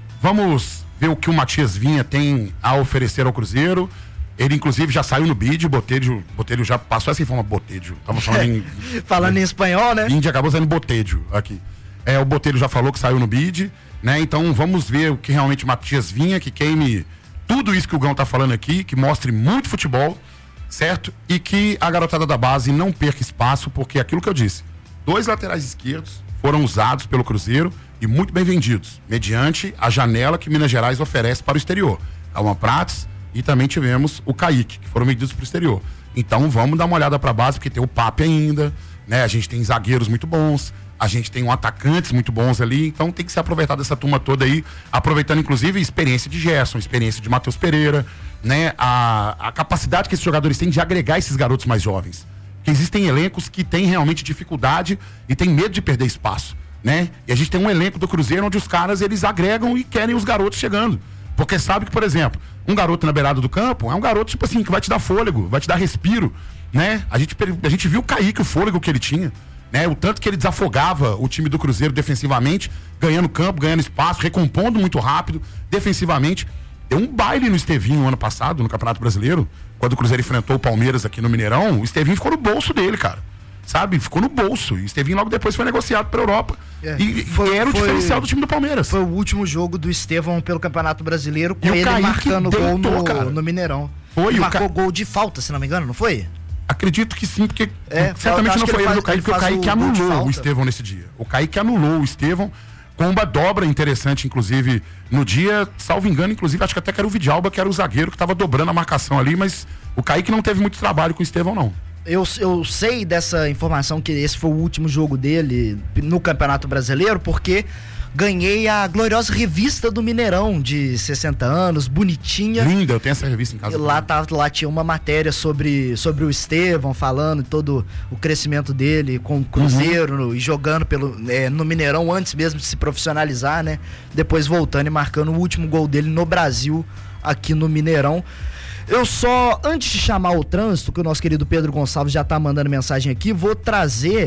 Vamos ver o que o Matias Vinha tem a oferecer ao Cruzeiro. Ele, inclusive, já saiu no bid, Botelho, Botelho já passou essa informação, Botelho. Tava falando em. Falando em espanhol, né? Índia acabou saindo Botelho aqui. É, o Botelho já falou que saiu no bid, né? Então vamos ver o que realmente o Matias Vinha, que queime tudo isso que o Gão tá falando aqui, que mostre muito futebol, certo? E que a garotada da base não perca espaço, porque é aquilo que eu disse, dois laterais esquerdos foram usados pelo Cruzeiro e muito bem vendidos, mediante a janela que Minas Gerais oferece para o exterior. Calma Prates e também tivemos o Kaique, que foram vendidos para o exterior. Então vamos dar uma olhada para a base, porque tem o Pape ainda, né? A gente tem zagueiros muito bons, a gente tem um atacantes muito bons ali, então tem que se aproveitar dessa turma toda aí, aproveitando inclusive a experiência de Gerson, a experiência de Matheus Pereira, né? A, a capacidade que esses jogadores têm de agregar esses garotos mais jovens. Que existem elencos que têm realmente dificuldade e têm medo de perder espaço, né? E a gente tem um elenco do Cruzeiro onde os caras, eles agregam e querem os garotos chegando. Porque sabe que, por exemplo, um garoto na beirada do campo é um garoto, tipo assim, que vai te dar fôlego, vai te dar respiro, né? A gente, a gente viu o Kaique, o fôlego que ele tinha, né? O tanto que ele desafogava o time do Cruzeiro defensivamente, ganhando campo, ganhando espaço, recompondo muito rápido, defensivamente. Deu um baile no Estevinho ano passado, no Campeonato Brasileiro, quando o Cruzeiro enfrentou o Palmeiras aqui no Mineirão. O Estevinho ficou no bolso dele, cara. Sabe? Ficou no bolso. E o Estevinho logo depois foi negociado pra Europa. É, e, foi- e era o foi- diferencial do time do Palmeiras. Foi o último jogo do Estevão pelo Campeonato Brasileiro, com E o ele Kaique marcando gol deitou, no, cara. no Mineirão. Foi, Ele o marcou Ca- gol de falta, se não me engano, não foi? Acredito que sim, porque É, certamente acho não que foi ele ele do faz- Kaique, ele porque o faz Kaique o gol de anulou falta. o Estevão nesse dia. O Kaique anulou o Estevão com uma dobra interessante, inclusive, no dia, salvo engano, inclusive, acho que até que era o Vidalba, que era o zagueiro que estava dobrando a marcação ali, mas o Kaique não teve muito trabalho com o Estevão, não. Eu, eu sei dessa informação que esse foi o último jogo dele no Campeonato Brasileiro, porque ganhei a gloriosa revista do Mineirão de sessenta anos, bonitinha. Linda, eu tenho essa revista em casa. E lá, tá, lá tinha uma matéria sobre, sobre o Estevão, falando todo o crescimento dele com o Cruzeiro no- e jogando pelo, é, no Mineirão antes mesmo de se profissionalizar, né? Depois voltando e marcando o último gol dele no Brasil, aqui no Mineirão. Eu só, antes de chamar o trânsito, que o nosso querido Pedro Gonçalves já tá mandando mensagem aqui, vou trazer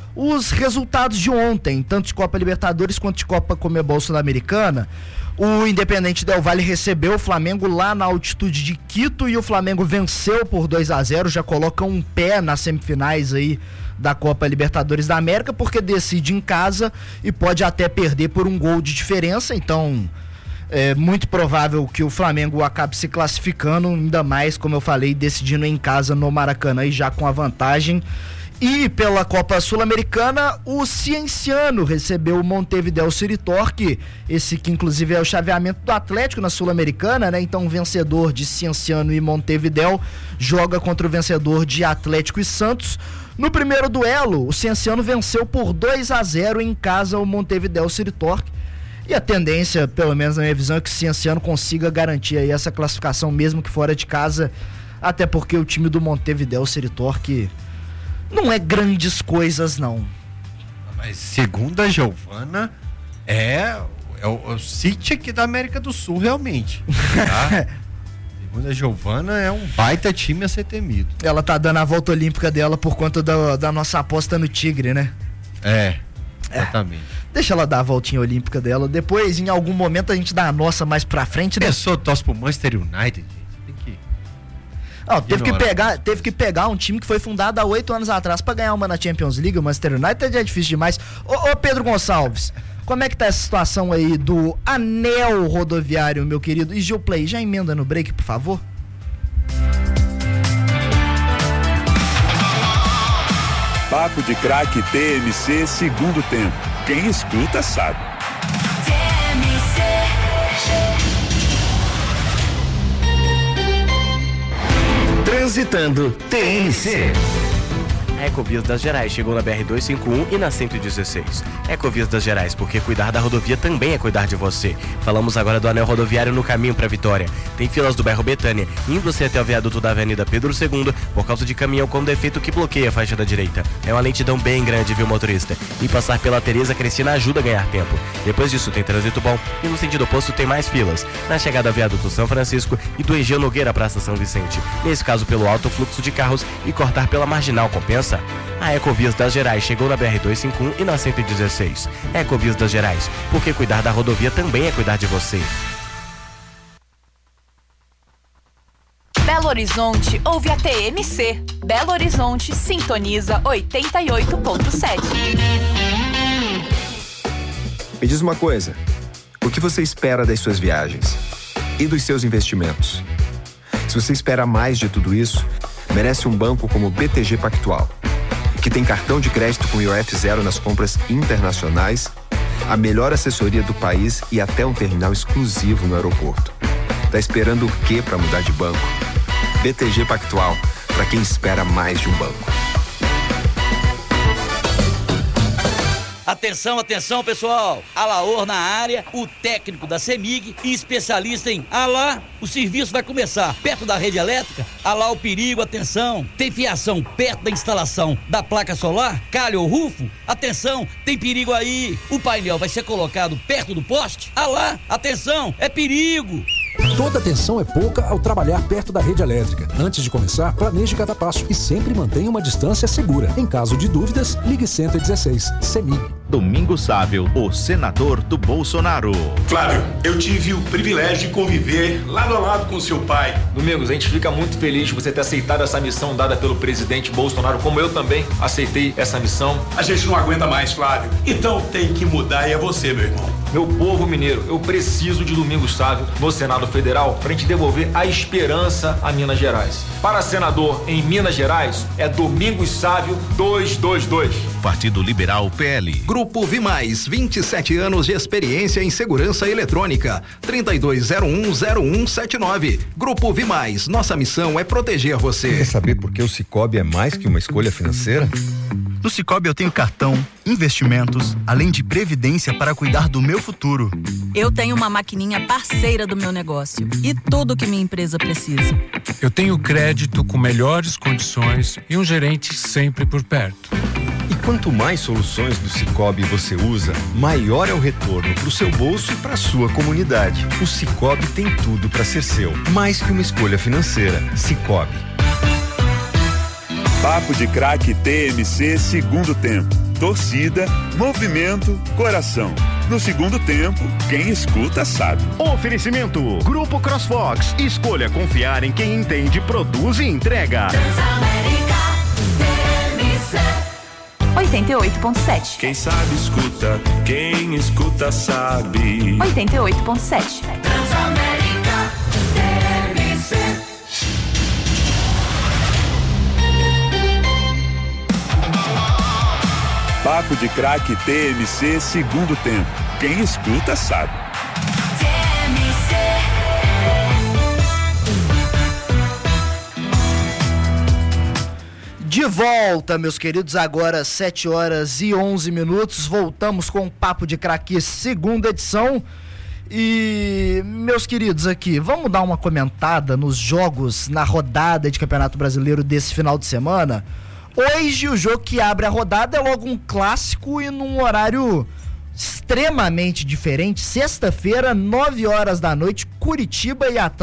os resultados de ontem, tanto de Copa Libertadores quanto de Copa Conmebol Sul-Americana. O Independente Del Valle recebeu o Flamengo lá na altitude de Quito e o Flamengo venceu por dois a zero, já coloca um pé nas semifinais aí da Copa Libertadores da América, porque decide em casa e pode até perder por um gol de diferença, então é muito provável que o Flamengo acabe se classificando, ainda mais, como eu falei, decidindo em casa no Maracanã e já com a vantagem. E pela Copa Sul-Americana, o Cienciano recebeu o Montevideo City Torque, esse que inclusive é o chaveamento do Atlético na Sul-Americana, né? Então o vencedor de Cienciano e Montevideo joga contra o vencedor de Atlético e Santos. No primeiro duelo, o Cienciano venceu por dois a zero em casa o Montevideo City Torque. E a tendência, pelo menos na minha visão, é que o Cienciano consiga garantir aí essa classificação mesmo que fora de casa, até porque o time do Montevideo City Torque não é grandes coisas, não. Mas segundo a Giovana, é, é o, o City aqui da América do Sul, realmente. Tá? Segundo a Giovana, é um baita time a ser temido. Ela tá dando a volta olímpica dela por conta da, da nossa aposta no Tigre, né? É, exatamente. É. Deixa ela dar a voltinha olímpica dela. Depois, em algum momento, a gente dá a nossa mais pra frente. A pessoa torce pro Manchester United, gente. Não, teve que, pegar, teve que pegar um time que foi fundado há oito anos atrás pra ganhar uma na Champions League. O Manchester United é difícil demais. Ô, ô Pedro Gonçalves, como é que tá essa situação aí do anel rodoviário, meu querido? E Gilplay, já emenda no break, por favor? Papo de Craque T M C segundo tempo. Quem escuta sabe. T M C. Transitando T M C. A Ecovias das Gerais chegou na B R duzentos e cinquenta e um e na cento e dezesseis. Ecovias das Gerais, porque cuidar da rodovia também é cuidar de você. Falamos agora do anel rodoviário no caminho para Vitória. Tem filas do bairro Betânia, indo-se até o viaduto da Avenida Pedro segundo, por causa de caminhão com defeito que bloqueia a faixa da direita. É uma lentidão bem grande, viu, motorista? E passar pela Tereza Cristina ajuda a ganhar tempo. Depois disso tem trânsito bom e no sentido oposto tem mais filas. Na chegada ao viaduto São Francisco e do Egeu Nogueira Praça São Vicente. Nesse caso pelo alto fluxo de carros e cortar pela marginal compensa. A Ecovias das Gerais chegou na B R duzentos e cinquenta e um e na cento e dezesseis. Ecovias das Gerais, porque cuidar da rodovia também é cuidar de você. Belo Horizonte ouve a T M C. Belo Horizonte sintoniza oitenta e oito ponto sete. Me diz uma coisa, o que você espera das suas viagens? E dos seus investimentos? Se você espera mais de tudo isso, merece um banco como o B T G Pactual, que tem cartão de crédito com I O F zero nas compras internacionais, a melhor assessoria do país e até um terminal exclusivo no aeroporto. Tá esperando o quê para mudar de banco? B T G Pactual, para quem espera mais de um banco. Atenção, atenção, pessoal. Alaor na área, o técnico da CEMIG e especialista em Alá. O serviço vai começar perto da rede elétrica. Alá o perigo, atenção. Tem fiação perto da instalação da placa solar? Calha ou rufo? Atenção, tem perigo aí. O painel vai ser colocado perto do poste? Alá, atenção, é perigo. Toda atenção é pouca ao trabalhar perto da rede elétrica. Antes de começar, planeje cada passo e sempre mantenha uma distância segura. Em caso de dúvidas, ligue cento e dezesseis. CEMIG. Domingos Sávio, o senador do Bolsonaro. Flávio, eu tive o privilégio de conviver lado a lado com seu pai. Domingos, a gente fica muito feliz de você ter aceitado essa missão dada pelo presidente Bolsonaro, como eu também aceitei essa missão. A gente não aguenta mais, Flávio. Então tem que mudar e é você, meu irmão. Meu povo mineiro, eu preciso de Domingos Sávio no Senado Federal para a gente devolver a esperança a Minas Gerais. Para senador em Minas Gerais, é Domingos Sávio duzentos e vinte e dois. Partido Liberal P L. Grupo Vimais, vinte e sete anos de experiência em segurança eletrônica. trinta e dois zero um zero um sete nove. Grupo Vimais, nossa missão é proteger você. Quer saber por que o Sicoob é mais que uma escolha financeira? No Sicoob eu tenho cartão, investimentos, além de previdência para cuidar do meu futuro. Eu tenho uma maquininha parceira do meu negócio e tudo que minha empresa precisa. Eu tenho crédito com melhores condições e um gerente sempre por perto. E quanto mais soluções do Sicoob você usa, maior é o retorno para o seu bolso e para a sua comunidade. O Sicoob tem tudo para ser seu, mais que uma escolha financeira. Sicoob. Papo de Craque T M C segundo tempo. torcida, movimento, coração. No segundo tempo, quem escuta sabe. Oferecimento Grupo CrossFox. Escolha confiar em quem entende, produz e entrega. oitenta e oito ponto sete. Quem sabe escuta, quem escuta sabe. oitenta e oito ponto sete. Transamérica T M C. Papo de Craque T M C segundo tempo. Quem escuta sabe. T M C. De volta, meus queridos, agora sete horas e onze minutos. Voltamos com o Papo de Craque segunda edição. E, meus queridos, aqui, vamos dar uma comentada nos jogos na rodada de Campeonato Brasileiro desse final de semana. Hoje o jogo que abre a rodada é logo um clássico e num horário extremamente diferente. Sexta-feira, nove horas da noite, Curitiba e Atlético